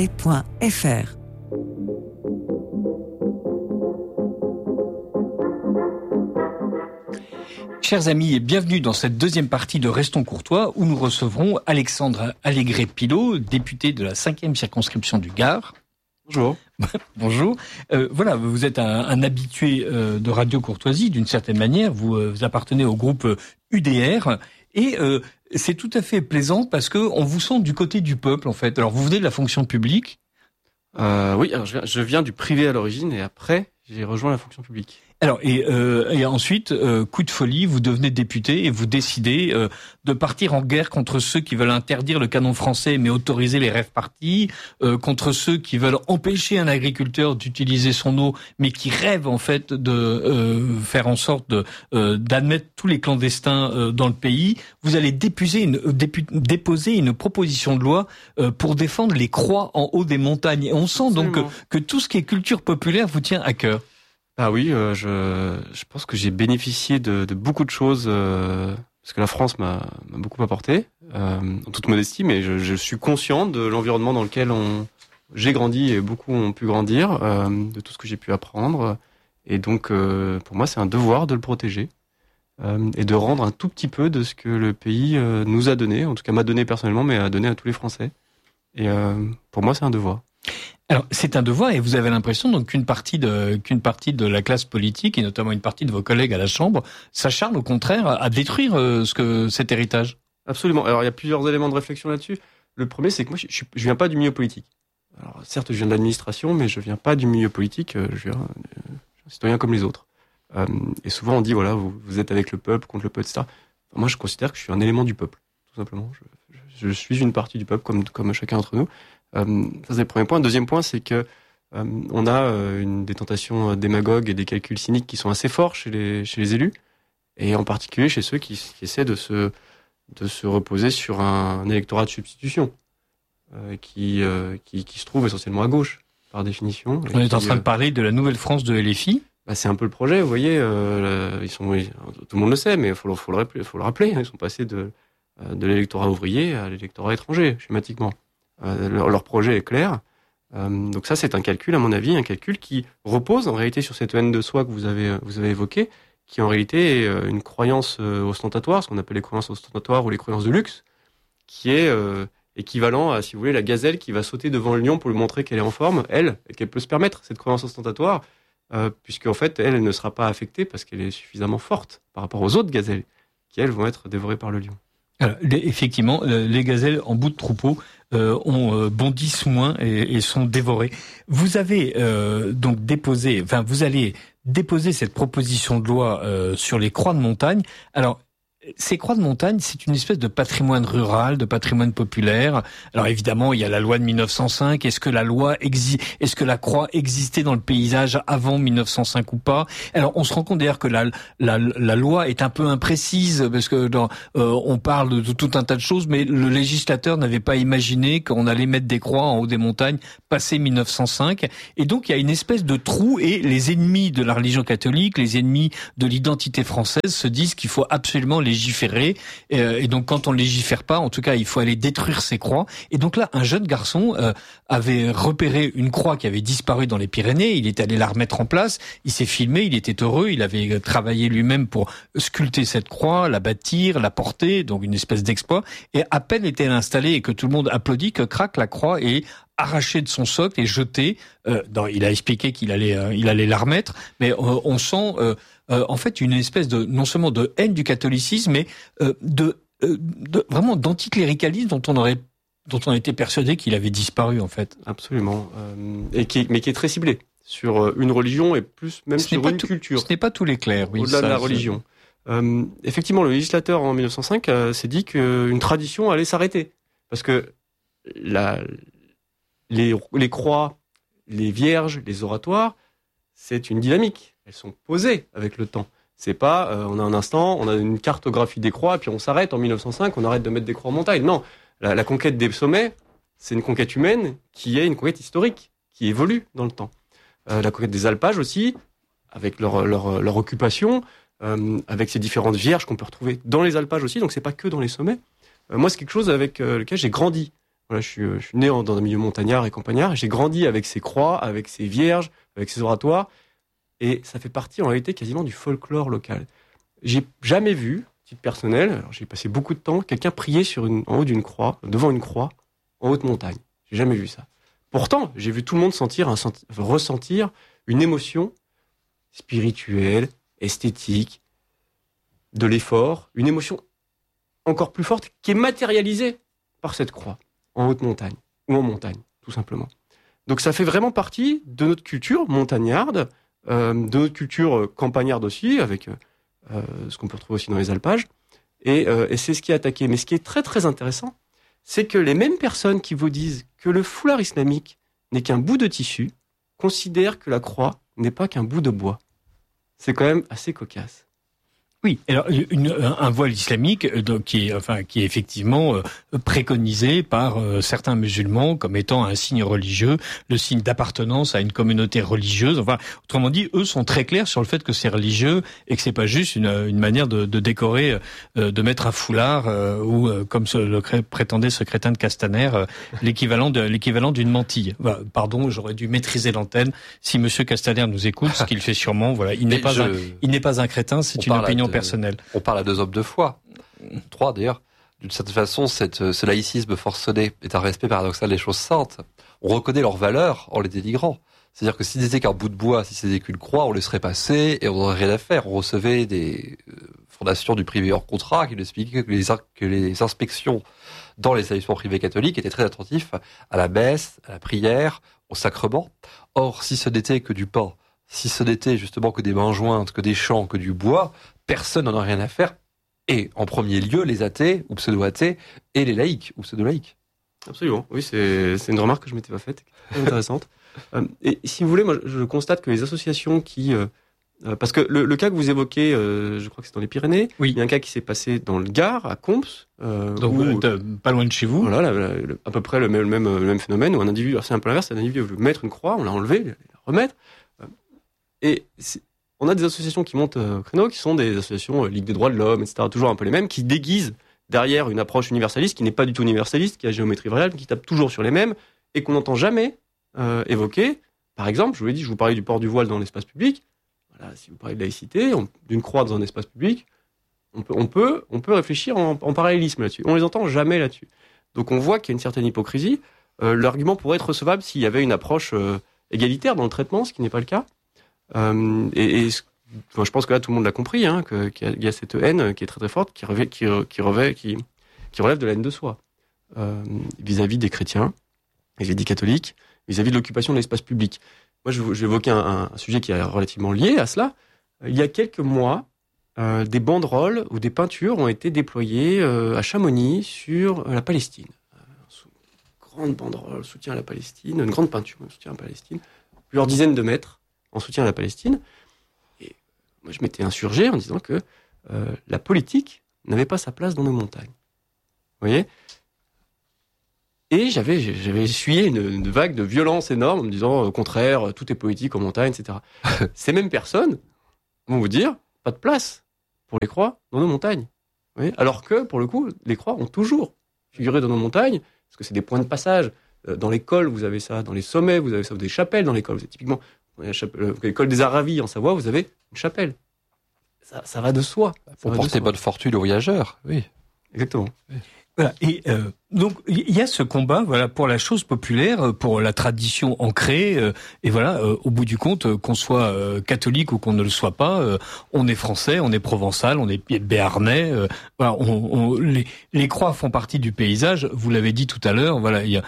Chers amis, et bienvenue dans cette deuxième partie de Restons Courtois où nous recevrons Alexandre Allégret-Pilot, député de la 5e circonscription du Gard. Bonjour. Bonjour. Voilà, vous êtes un habitué de Radio Courtoisie d'une certaine manière. Vous appartenez au groupe UDR et c'est tout à fait plaisant parce que on vous sent du côté du peuple en fait. Alors vous venez de la fonction publique. Oui, alors je viens du privé à l'origine et après j'ai rejoint la fonction publique. Alors et ensuite, coup de folie, vous devenez député et vous décidez de partir en guerre contre ceux qui veulent interdire le canon français mais autoriser les rave-parties, contre ceux qui veulent empêcher un agriculteur d'utiliser son eau mais qui rêvent en fait de faire en sorte d'admettre tous les clandestins dans le pays. Vous allez déposer une proposition de loi pour défendre les croix en haut des montagnes. Et on sent Absolument. donc que tout ce qui est culture populaire vous tient à cœur. Ah oui, je pense que j'ai bénéficié de beaucoup de choses parce que la France m'a beaucoup apporté, en toute modestie, mais je suis conscient de l'environnement dans lequel j'ai grandi et beaucoup ont pu grandir, de tout ce que j'ai pu apprendre, et donc pour moi c'est un devoir de le protéger et de rendre un tout petit peu de ce que le pays nous a donné, en tout cas m'a donné personnellement, mais a donné à tous les Français. Et pour moi c'est un devoir. Alors, c'est un devoir et vous avez l'impression donc qu'une partie de la classe politique et notamment une partie de vos collègues à la Chambre s'acharnent au contraire à détruire cet héritage. Absolument. Alors, il y a plusieurs éléments de réflexion là-dessus. Le premier, c'est que moi, je viens pas du milieu politique. Alors, certes, je viens de l'administration, mais je viens pas du milieu politique. Je viens un citoyen comme les autres. Et souvent, on dit, voilà, vous êtes avec le peuple, contre le peuple, etc. Enfin, moi, je considère que je suis un élément du peuple, tout simplement. Je suis une partie du peuple, comme chacun d'entre nous. Ça c'est le premier point. Le deuxième point, c'est que on a des tentations démagogues et des calculs cyniques qui sont assez forts chez les élus, et en particulier chez ceux qui essaient de se reposer sur un électorat de substitution qui se trouve essentiellement à gauche par définition. On est en train de parler de la nouvelle France de LFI. Bah, c'est un peu le projet, vous voyez. Tout le monde le sait, mais faut le rappeler. Ils sont passés de l'électorat ouvrier à l'électorat étranger, schématiquement. Leur projet est clair. Donc ça, c'est un calcul, à mon avis, un calcul qui repose en réalité sur cette haine de soi que vous avez évoquée, qui en réalité est une croyance ostentatoire, ce qu'on appelle les croyances ostentatoires ou les croyances de luxe, qui est équivalent à, si vous voulez, la gazelle qui va sauter devant le lion pour lui montrer qu'elle est en forme, elle, et qu'elle peut se permettre cette croyance ostentatoire, puisqu'en fait, elle ne sera pas affectée parce qu'elle est suffisamment forte par rapport aux autres gazelles, qui, elles, vont être dévorées par le lion. Alors, effectivement, les gazelles en bout de troupeau bondissent moins et sont dévorées. Vous avez donc vous allez déposer cette proposition de loi sur les croix de montagne. Alors, ces croix de montagne, c'est une espèce de patrimoine rural, de patrimoine populaire. Alors évidemment, il y a la loi de 1905. Est-ce que la croix existait dans le paysage avant 1905 ou pas? Alors on se rend compte d'ailleurs que la loi est un peu imprécise parce que on parle de tout un tas de choses, mais le législateur n'avait pas imaginé qu'on allait mettre des croix en haut des montagnes passé 1905. Et donc il y a une espèce de trou, et les ennemis de la religion catholique, les ennemis de l'identité française se disent qu'il faut absolument légiférer, et donc quand on ne légifère pas, en tout cas il faut aller détruire ces croix. Et donc là, un jeune garçon avait repéré une croix qui avait disparu dans les Pyrénées, il est allé la remettre en place, il s'est filmé, il était heureux, il avait travaillé lui-même pour sculpter cette croix, la bâtir, la porter, donc une espèce d'exploit, et à peine est-elle installée et que tout le monde applaudit que craque, la croix est arrachée de son socle et jetée. Il a expliqué qu'il allait la remettre, mais on sent en fait une espèce de, non seulement de haine du catholicisme, mais vraiment d'anticléricalisme dont on était persuadé qu'il avait disparu en fait. Absolument, mais qui est très ciblé sur une religion et plus même sur une culture. Ce n'est pas tous les clairs, oui. Au-delà de la religion. Effectivement, le législateur en 1905 s'est dit qu'une tradition allait s'arrêter parce que les croix, les vierges, les oratoires, c'est une dynamique. Elles sont posées avec le temps. C'est pas, on a un instant, on a une cartographie des croix, et puis on s'arrête en 1905, on arrête de mettre des croix en montagne. Non, la conquête des sommets, c'est une conquête humaine qui est une conquête historique, qui évolue dans le temps. La conquête des alpages aussi, avec leur occupation, avec ces différentes vierges qu'on peut retrouver dans les alpages aussi, donc c'est pas que dans les sommets. Moi, c'est quelque chose avec lequel j'ai grandi. Voilà, je suis né dans un milieu montagnard et campagnard, et j'ai grandi avec ces croix, avec ces vierges, avec ces oratoires, et ça fait partie en réalité quasiment du folklore local. J'ai jamais vu, titre personnel, alors j'ai passé beaucoup de temps, quelqu'un prier en haut d'une croix, devant une croix, en haute montagne. J'ai jamais vu ça. Pourtant, j'ai vu tout le monde ressentir une émotion spirituelle, esthétique, de l'effort, une émotion encore plus forte qui est matérialisée par cette croix, en haute montagne, ou en montagne, tout simplement. Donc ça fait vraiment partie de notre culture montagnarde, de notre culture campagnarde aussi, avec ce qu'on peut retrouver aussi dans les alpages, et c'est ce qui est attaqué. Mais ce qui est très très intéressant, c'est que les mêmes personnes qui vous disent que le foulard islamique n'est qu'un bout de tissu, considèrent que la croix n'est pas qu'un bout de bois. C'est quand même assez cocasse. Oui, alors un voile islamique qui est effectivement préconisé par certains musulmans comme étant un signe religieux, le signe d'appartenance à une communauté religieuse. Enfin, autrement dit, eux sont très clairs sur le fait que c'est religieux et que c'est pas juste une manière de décorer, de mettre un foulard ou comme le prétendait ce crétin de Castaner, l'équivalent d'une mantille. Voilà, pardon, j'aurais dû maîtriser l'antenne. Si Monsieur Castaner nous écoute, ce qu'il fait sûrement, voilà, il n'est pas un crétin, c'est une opinion personnelle. On parle à deux hommes de foi, trois d'ailleurs. D'une certaine façon, ce laïcisme forcené est un respect paradoxal des choses saintes. On reconnaît leurs valeurs en les dénigrant. C'est-à-dire que s'ils étaient qu'un bout de bois, si c'était qu'une croix, on laisserait passer et on n'aurait rien à faire. On recevait des fondations du privé hors contrat qui nous expliquaient que les inspections dans les établissements privés catholiques étaient très attentifs à la messe, à la prière, au sacrement. Or, si ce n'était que du pain, si ce n'était justement que des mains jointes, que des chants, que du bois, personne n'en a rien à faire. Et en premier lieu, les athées ou pseudo-athées et les laïcs ou pseudo-laïcs. Absolument, oui, c'est une remarque que je m'étais pas faite, très intéressante. Et si vous voulez, moi, je constate que les associations qui... parce que le cas que vous évoquez, je crois que c'est dans les Pyrénées, oui. Il y a un cas qui s'est passé dans le Gard, à Comps. Donc, pas loin de chez vous. Voilà, à peu près le même phénomène, où un individu, alors c'est un peu l'inverse, un individu veut mettre une croix, on l'a enlevé, la remettre. Et on a des associations qui montent au créneau, qui sont des associations Ligue des droits de l'homme, etc., toujours un peu les mêmes, qui déguisent derrière une approche universaliste, qui n'est pas du tout universaliste, qui a géométrie variable, qui tape toujours sur les mêmes, et qu'on n'entend jamais évoquer. Par exemple, je vous l'ai dit, je vous parlais du port du voile dans l'espace public. Voilà, si vous parlez de laïcité, d'une croix dans un espace public, on peut réfléchir en parallélisme là-dessus. On les entend jamais là-dessus. Donc on voit qu'il y a une certaine hypocrisie. L'argument pourrait être recevable s'il y avait une approche égalitaire dans le traitement, ce qui n'est pas le cas. Je pense que là tout le monde l'a compris, hein, qu'il y a cette haine qui est très très forte, qui relève de la haine de soi vis-à-vis des chrétiens, vis-à-vis des catholiques, vis-à-vis de l'occupation de l'espace public. Moi, je vais évoquer un sujet qui est relativement lié à cela. Il y a quelques mois, des banderoles ou des peintures ont été déployées à Chamonix sur la Palestine. Grande banderole, soutien à la Palestine, une grande peinture, soutien à la Palestine, plusieurs dizaines de mètres en soutien à la Palestine. Et moi, je m'étais insurgé en disant que la politique n'avait pas sa place dans nos montagnes. Vous voyez ? Et j'avais essuyé une vague de violence énorme en me disant au contraire, tout est politique en montagne, etc. Ces mêmes personnes vont vous dire, pas de place pour les croix dans nos montagnes. Vous voyez ? Alors que, pour le coup, les croix ont toujours figuré dans nos montagnes, parce que c'est des points de passage. Dans les cols, vous avez ça. Dans les sommets, vous avez ça. Vous avez des chapelles dans les cols. Typiquement, l'école des Aravis en Savoie, vous avez une chapelle. Ça va de soi. Pour porter bonne fortune aux voyageurs, oui. Exactement. Oui. Voilà. Et donc il y a ce combat, voilà, pour la chose populaire, pour la tradition ancrée, et voilà, au bout du compte, qu'on soit catholique ou qu'on ne le soit pas, on est français, on est provençal, on est béarnais. Voilà, les croix font partie du paysage. Vous l'avez dit tout à l'heure, voilà, il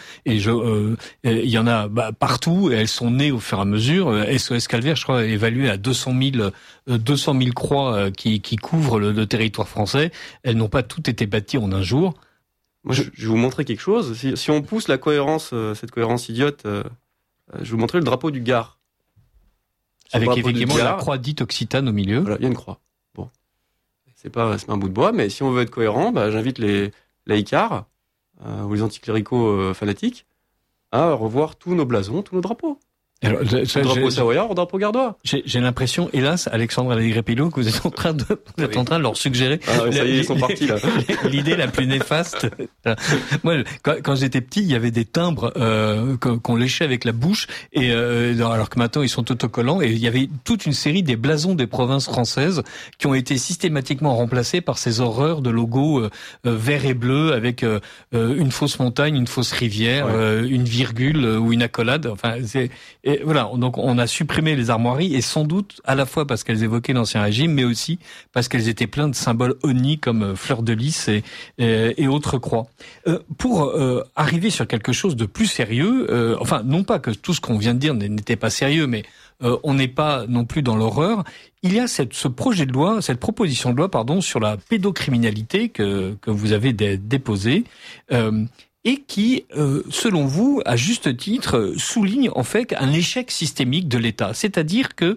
y en a partout, et elles sont nées au fur et à mesure. SOS Calvaire, je crois, est évalué à 200 000 croix qui couvrent le territoire français. Elles n'ont pas toutes été bâties en un jour. Moi, je vais vous montrer quelque chose. Si on pousse la cohérence, cette cohérence idiote, je vais vous montrer le drapeau du Gard. Avec effectivement la croix dite occitane au milieu. Voilà, il y a une croix. Bon, c'est pas un bout de bois, mais si on veut être cohérent, j'invite les laïcards ou les anticléricaux fanatiques à revoir tous nos blasons, tous nos drapeaux. Alors, drapeau savoyard, drapeau gardois. J'ai l'impression, hélas, Alexandre Allegre-Pilot, que vous êtes en train de leur suggérer. Ah, ça y est, ils sont partis, là. L'idée la plus néfaste. Moi, quand j'étais petit, il y avait des timbres, qu'on léchait avec la bouche, et, alors que maintenant ils sont autocollants, et il y avait toute une série des blasons des provinces françaises qui ont été systématiquement remplacés par ces horreurs de logos, vert et bleu avec, une fausse montagne, une fausse rivière, une virgule, ou une accolade. Enfin, et voilà, donc on a supprimé les armoiries, et sans doute à la fois parce qu'elles évoquaient l'Ancien Régime, mais aussi parce qu'elles étaient pleines de symboles honnis comme fleurs de lys et autres croix. Pour arriver sur quelque chose de plus sérieux, enfin non pas que tout ce qu'on vient de dire n'était pas sérieux, mais on n'est pas non plus dans l'horreur. Il y a ce projet de loi, cette proposition de loi, sur la pédocriminalité que vous avez déposée. Et qui, selon vous, à juste titre, souligne en fait un échec systémique de l'État. C'est-à-dire que,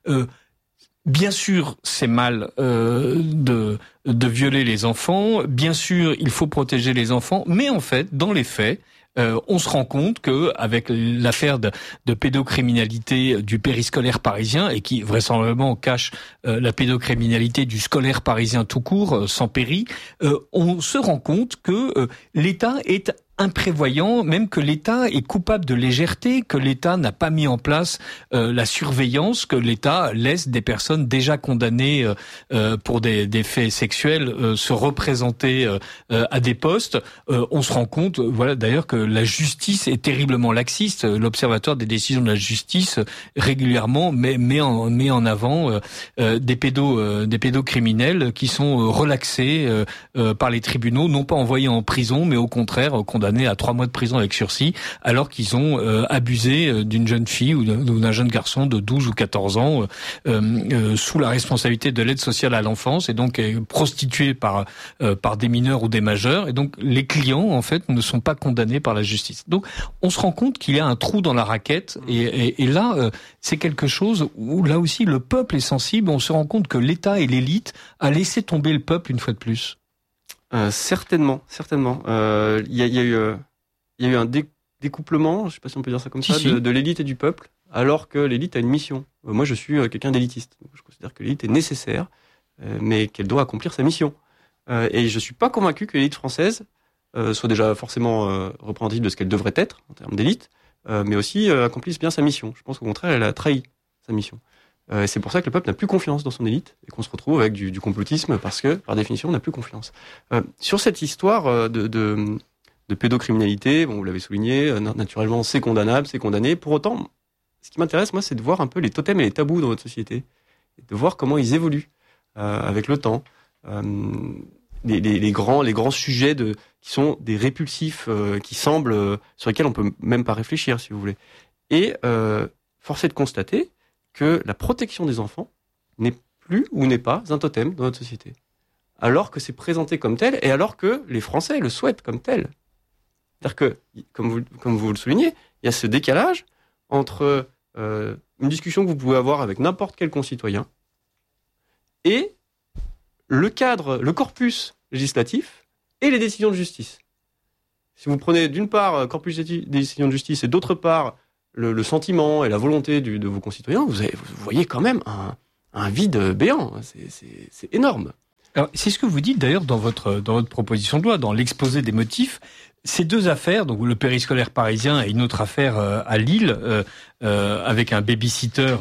bien sûr, c'est mal de violer les enfants, bien sûr, il faut protéger les enfants, mais en fait, dans les faits, on se rend compte que avec l'affaire de pédocriminalité du périscolaire parisien, et qui vraisemblablement cache la pédocriminalité du scolaire parisien tout court, sans péri, on se rend compte que l'État est imprévoyant, même que l'État est coupable de légèreté, que l'État n'a pas mis en place la surveillance, que l'État laisse des personnes déjà condamnées pour des faits sexuels se représenter à des postes. On se rend compte, voilà, d'ailleurs, que la justice est terriblement laxiste. L'Observatoire des décisions de la justice régulièrement met en avant des pédocriminels qui sont relaxés par les tribunaux, non pas envoyés en prison, mais au contraire condamnés à 3 mois de prison avec sursis, alors qu'ils ont abusé d'une jeune fille ou d'un jeune garçon de 12 ou 14 ans sous la responsabilité de l'aide sociale à l'enfance, et donc prostitués par des mineurs ou des majeurs. Et donc les clients, en fait, ne sont pas condamnés par la justice. Donc on se rend compte qu'il y a un trou dans la raquette, et là, c'est quelque chose où là aussi le peuple est sensible. On se rend compte que l'État et l'élite a laissé tomber le peuple une fois de plus. Certainement. Il y a eu un découplement, je sais pas si on peut dire ça comme ça, de l'élite et du peuple, alors que l'élite a une mission. Moi, je suis quelqu'un d'élitiste. Je considère que l'élite est nécessaire, mais qu'elle doit accomplir sa mission. Et je suis pas convaincu que l'élite française soit déjà forcément représentative de ce qu'elle devrait être en termes d'élite, mais aussi accomplisse bien sa mission. Je pense qu'au contraire, elle a trahi sa mission. Et c'est pour ça que le peuple n'a plus confiance dans son élite, et qu'on se retrouve avec du complotisme, parce que, par définition, on n'a plus confiance. Sur cette histoire de pédocriminalité, bon, vous l'avez souligné, naturellement, c'est condamnable, c'est condamné. Pour autant, ce qui m'intéresse, moi, c'est de voir un peu les totems et les tabous dans notre société, et de voir comment ils évoluent avec le temps. Les grands sujets qui sont des répulsifs, qui semblent sur lesquels on peut même pas réfléchir, si vous voulez. Et force est de constater que la protection des enfants n'est plus ou n'est pas un totem dans notre société. Alors que c'est présenté comme tel et alors que les Français le souhaitent comme tel. C'est-à-dire que, comme vous le soulignez, il y a ce décalage entre une discussion que vous pouvez avoir avec n'importe quel concitoyen et le cadre, le corpus législatif et les décisions de justice. Si vous prenez d'une part corpus des décisions de justice et d'autre part le sentiment et la volonté de vos concitoyens, vous voyez quand même un vide béant. C'est énorme. Alors, c'est ce que vous dites d'ailleurs dans votre proposition de loi, dans l'exposé des motifs. Ces deux affaires, donc le périscolaire parisien et une autre affaire à Lille, avec un baby-sitter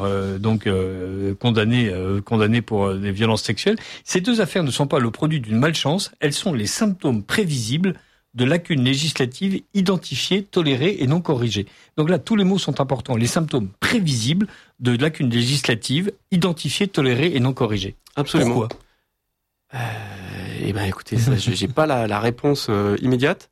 condamné pour des violences sexuelles. Ces deux affaires ne sont pas le produit d'une malchance, elles sont les symptômes prévisibles de lacunes législatives identifiées, tolérées et non corrigées. Donc là, tous les mots sont importants. Les symptômes prévisibles de lacunes législatives identifiées, tolérées et non corrigées. Absolument. Pourquoi ? Écoutez, ça, j'ai pas la réponse immédiate.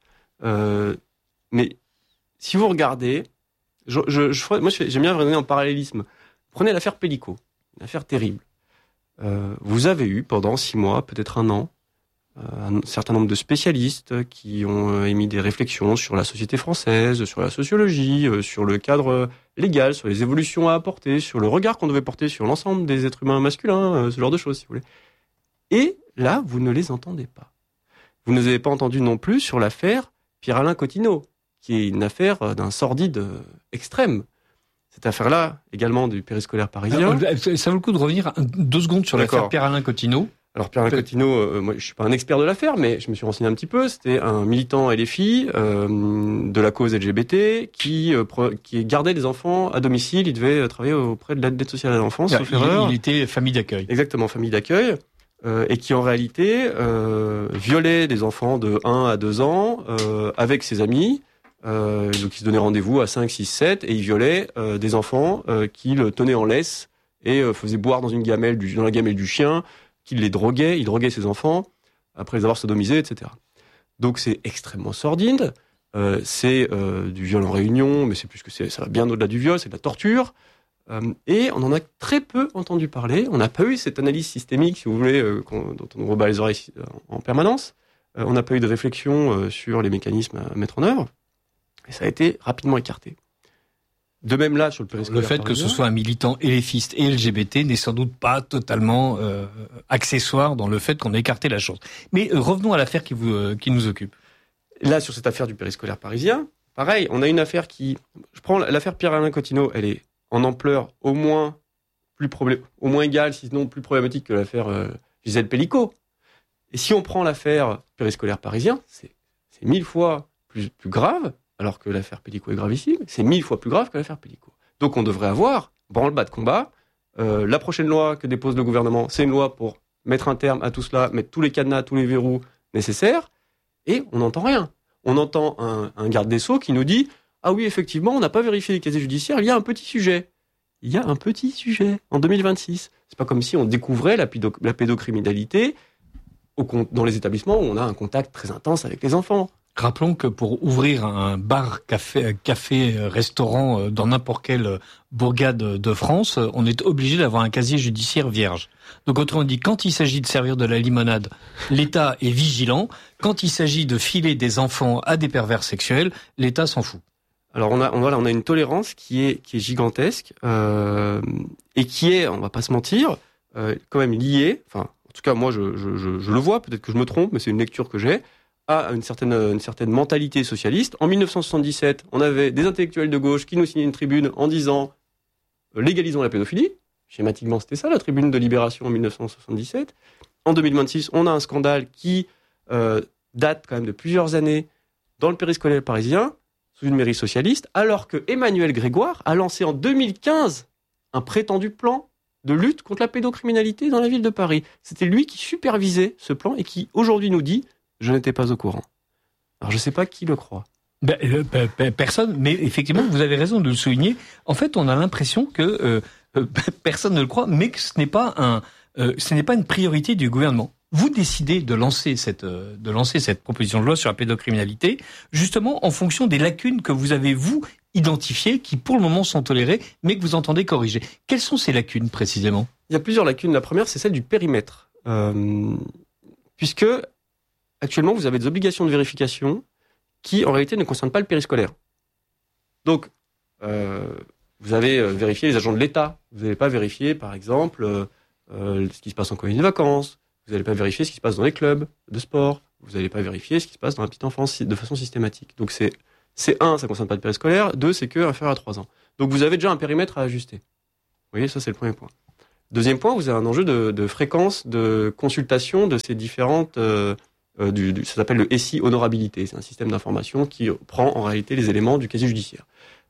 Mais si vous regardez, moi j'aime bien regarder en parallélisme. Prenez l'affaire Pellico, une affaire terrible. Vous avez eu pendant 6 mois, peut-être 1 an, un certain nombre de spécialistes qui ont émis des réflexions sur la société française, sur la sociologie, sur le cadre légal, sur les évolutions à apporter, sur le regard qu'on devait porter sur l'ensemble des êtres humains masculins, ce genre de choses, si vous voulez. Et là, vous ne les entendez pas. Vous ne les avez pas entendus non plus sur l'affaire Pierre-Alain Cotineau, qui est une affaire d'un sordide extrême. Cette affaire-là, également du périscolaire parisien. Ça vaut le coup de revenir 2 secondes sur l'affaire Pierre-Alain Cotineau. Alors Pierre-Alain Cotineau, moi je suis pas un expert de l'affaire, mais je me suis renseigné un petit peu. C'était un militant LFI de la cause LGBT qui gardait des enfants à domicile. Il devait travailler auprès de l'aide sociale à l'enfance, sauf erreur. Il était famille d'accueil. Exactement, famille d'accueil. Et qui en réalité violait des enfants de 1 à 2 ans avec ses amis. Donc il se donnait rendez-vous à 5, 6, 7 et il violait des enfants qu'il tenait en laisse et faisait boire dans la gamelle du chien, qu'il les droguait, il droguait ses enfants après les avoir sodomisés, etc. Donc c'est extrêmement sordide, c'est du viol en réunion, mais c'est plus que ça va bien au-delà du viol, c'est de la torture. Et on en a très peu entendu parler. On n'a pas eu cette analyse systémique, si vous voulez, dont on rebat les oreilles en permanence. On n'a pas eu de réflexion sur les mécanismes à mettre en œuvre. Et ça a été rapidement écarté. De même là, sur le périscolaire. Le fait que ce soit un militant LFiste et LGBT n'est sans doute pas totalement accessoire dans le fait qu'on a écarté la chose. Mais revenons à l'affaire qui nous occupe. Là, sur cette affaire du périscolaire parisien, pareil, on a une affaire je prends l'affaire Pierre-Alain Cotineau, elle est en ampleur au moins égale, sinon plus problématique que l'affaire Gisèle Pellico. Et si on prend l'affaire périscolaire parisien, c'est 1000 fois plus grave, alors que l'affaire Pellico est gravissime, c'est 1000 fois plus grave que l'affaire Pellico. Donc on devrait avoir branle-bas de combat. La prochaine loi que dépose le gouvernement, c'est une loi pour mettre un terme à tout cela, mettre tous les cadenas, tous les verrous nécessaires, et on n'entend rien. On entend un garde des Sceaux qui nous dit « Ah oui, effectivement, on n'a pas vérifié les casiers judiciaires, il y a un petit sujet. » Il y a un petit sujet en 2026. C'est pas comme si on découvrait la pédocriminalité dans les établissements où on a un contact très intense avec les enfants. Rappelons que pour ouvrir un bar, café, restaurant dans n'importe quelle bourgade de France, on est obligé d'avoir un casier judiciaire vierge. Donc autrement dit, quand il s'agit de servir de la limonade, l'État est vigilant. Quand il s'agit de filer des enfants à des pervers sexuels, l'État s'en fout. Alors on a une tolérance qui est gigantesque et qui est, on va pas se mentir, quand même liée. Enfin, en tout cas moi je le vois, peut-être que je me trompe, mais c'est une lecture que j'ai, à une certaine mentalité socialiste. En 1977, on avait des intellectuels de gauche qui nous signaient une tribune en disant légalisons la pédophilie. Schématiquement, c'était ça la tribune de Libération en 1977. En 2026, on a un scandale qui date quand même de plusieurs années dans le périscolaire parisien, sous une mairie socialiste, alors que Emmanuel Grégoire a lancé en 2015 un prétendu plan de lutte contre la pédocriminalité dans la ville de Paris. C'était lui qui supervisait ce plan et qui aujourd'hui nous dit « je n'étais pas au courant ». Alors je ne sais pas qui le croit. Personne, mais effectivement, vous avez raison de le souligner. En fait, on a l'impression que personne ne le croit, mais que ce n'est pas une priorité du gouvernement. vous décidez de lancer cette proposition de loi sur la pédocriminalité, justement en fonction des lacunes que vous avez, vous, identifiées, qui pour le moment sont tolérées, mais que vous entendez corriger. Quelles sont ces lacunes, précisément ? Il y a plusieurs lacunes. La première, c'est celle du périmètre. Puisque, actuellement, vous avez des obligations de vérification qui, en réalité, ne concernent pas le périscolaire. Donc, vous avez vérifié les agents de l'État. Vous n'allez pas vérifier, par exemple, ce qui se passe en colonie de vacances. Vous n'allez pas vérifier ce qui se passe dans les clubs de sport. Vous n'allez pas vérifier ce qui se passe dans la petite enfance de façon systématique. Donc, c'est un, ça ne concerne pas le périscolaire. 2, c'est que inférieur à 3 ans. Donc, vous avez déjà un périmètre à ajuster. Vous voyez, ça, c'est le premier point. Deuxième point, vous avez un enjeu de fréquence de consultation de ces différentes... ça s'appelle le SI honorabilité. C'est un système d'information qui prend en réalité les éléments du casier judiciaire.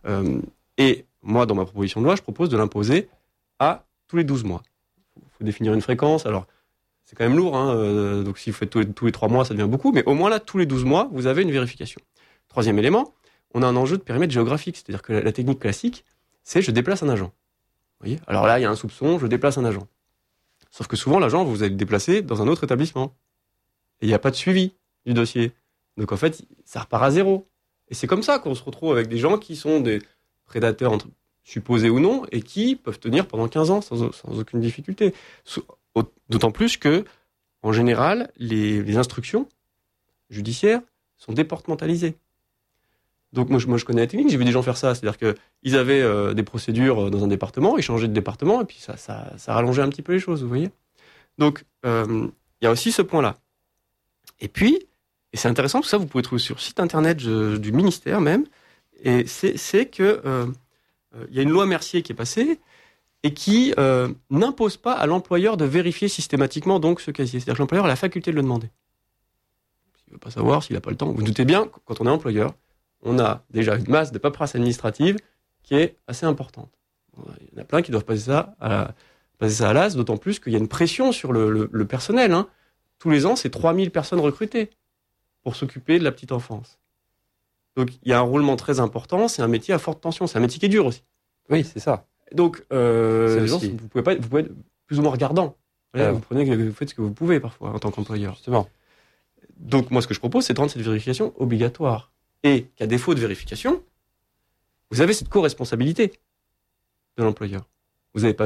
Et moi, dans ma proposition de loi, je propose de l'imposer à tous les 12 mois. Il faut définir une fréquence. Alors, c'est quand même lourd. Donc, si vous faites tous les 3 mois, ça devient beaucoup. Mais au moins, là, tous les 12 mois, vous avez une vérification. Troisième élément, on a un enjeu de périmètre géographique. C'est-à-dire que la technique classique, c'est je déplace un agent. Vous voyez ? Alors là, il y a un soupçon, je déplace un agent. Sauf que souvent, l'agent, vous allez le déplacer dans un autre établissement. Et il n'y a pas de suivi du dossier. Donc en fait, ça repart à zéro. Et c'est comme ça qu'on se retrouve avec des gens qui sont des prédateurs supposés ou non, et qui peuvent tenir pendant 15 ans sans aucune difficulté. D'autant plus que, en général, les instructions judiciaires sont départementalisées. Donc moi je connais la technique, j'ai vu des gens faire ça. C'est-à-dire qu'ils avaient des procédures dans un département, ils changeaient de département, et puis ça rallongeait un petit peu les choses, vous voyez. Donc il y a aussi ce point-là. Et puis, et c'est intéressant, tout ça vous pouvez trouver sur le site internet du ministère même, et c'est que il y a une loi Mercier qui est passée et qui n'impose pas à l'employeur de vérifier systématiquement donc ce casier. C'est-à-dire que l'employeur a la faculté de le demander. S'il ne veut pas savoir, s'il n'a pas le temps. Vous doutez bien, quand on est employeur, on a déjà une masse de paperasse administrative qui est assez importante. Il y en a plein qui doivent passer ça à l'as, d'autant plus qu'il y a une pression sur le personnel. Tous les ans, c'est 3000 personnes recrutées pour s'occuper de la petite enfance. Donc, il y a un roulement très important, c'est un métier à forte tension, c'est un métier qui est dur aussi. Oui, c'est ça. Donc, les gens, vous pouvez être plus ou moins regardant. Vous faites ce que vous pouvez parfois en tant qu'employeur. Justement. Donc, moi, ce que je propose, c'est de rendre cette vérification obligatoire. Et qu'à défaut de vérification, vous avez cette co-responsabilité de l'employeur. Vous n'avez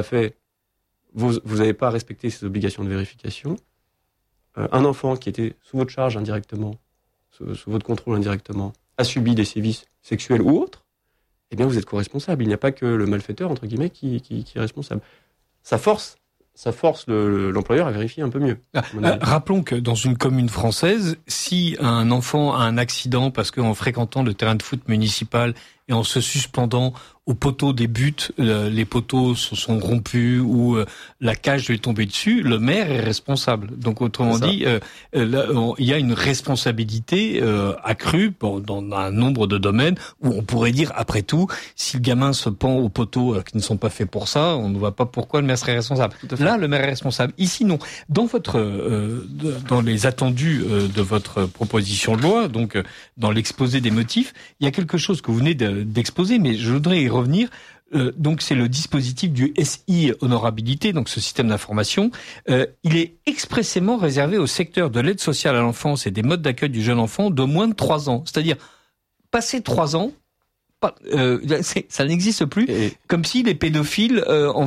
pas respecté ces obligations de vérification. Un enfant qui était sous votre charge indirectement, sous votre contrôle indirectement, a subi des sévices sexuels ou autres, eh bien vous êtes co-responsable. Il n'y a pas que le malfaiteur, entre guillemets, qui est responsable. Ça force l'employeur à vérifier un peu mieux. Rappelons que dans une commune française, si un enfant a un accident parce qu'en fréquentant le terrain de foot municipal et en se suspendant au poteau des buts, les poteaux se sont rompus ou la cage lui est tombée dessus, le maire est responsable. Donc autrement dit, il y a une responsabilité accrue dans un nombre de domaines où on pourrait dire, après tout, si le gamin se pend aux poteaux qui ne sont pas faits pour ça, on ne voit pas pourquoi le maire serait responsable. Là, le maire est responsable. Ici, non. Dans dans les attendus de votre proposition de loi, donc dans l'exposé des motifs, il y a quelque chose que vous venez d'exposer, mais je voudrais y revenir. Donc c'est le dispositif du SI honorabilité, donc ce système d'information. Il est expressément réservé au secteur de l'aide sociale à l'enfance et des modes d'accueil du jeune enfant de moins de 3 ans. C'est-à-dire, passé 3 ans, ça n'existe plus. Comme si les pédophiles,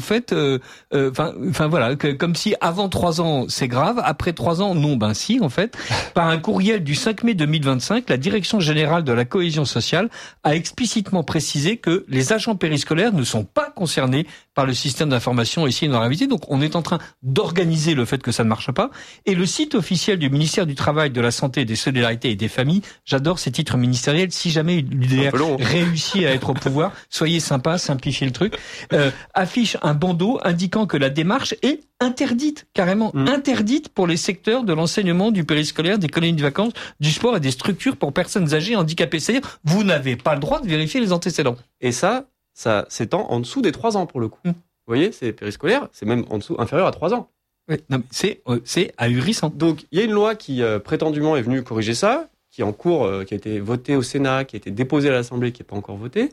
voilà, comme si avant 3 ans c'est grave, après 3 ans non, si en fait. Par un courriel du 5 mai 2025, la Direction générale de la cohésion sociale a explicitement précisé que les agents périscolaires ne sont pas concernés par le système d'information ici honorabilité. Donc on est en train d'organiser le fait que ça ne marche pas. Et le site officiel du ministère du Travail, de la Santé, des Solidarités et des Familles, j'adore ces titres ministériels. Si jamais l'UDR réussit à être au pouvoir, soyez sympa, simplifiez le truc, affiche un bandeau indiquant que la démarche est interdite, carrément interdite pour les secteurs de l'enseignement, du périscolaire, des colonies de vacances, du sport et des structures pour personnes âgées handicapées. C'est-à-dire, vous n'avez pas le droit de vérifier les antécédents. Et ça s'étend en dessous des 3 ans pour le coup. Vous voyez, c'est périscolaire, c'est même en dessous, inférieur à 3 ans. Oui, non, c'est ahurissant. Donc, il y a une loi qui prétendument est venue corriger ça, qui est en cours, qui a été votée au Sénat, qui a été déposée à l'Assemblée, qui n'est pas encore votée.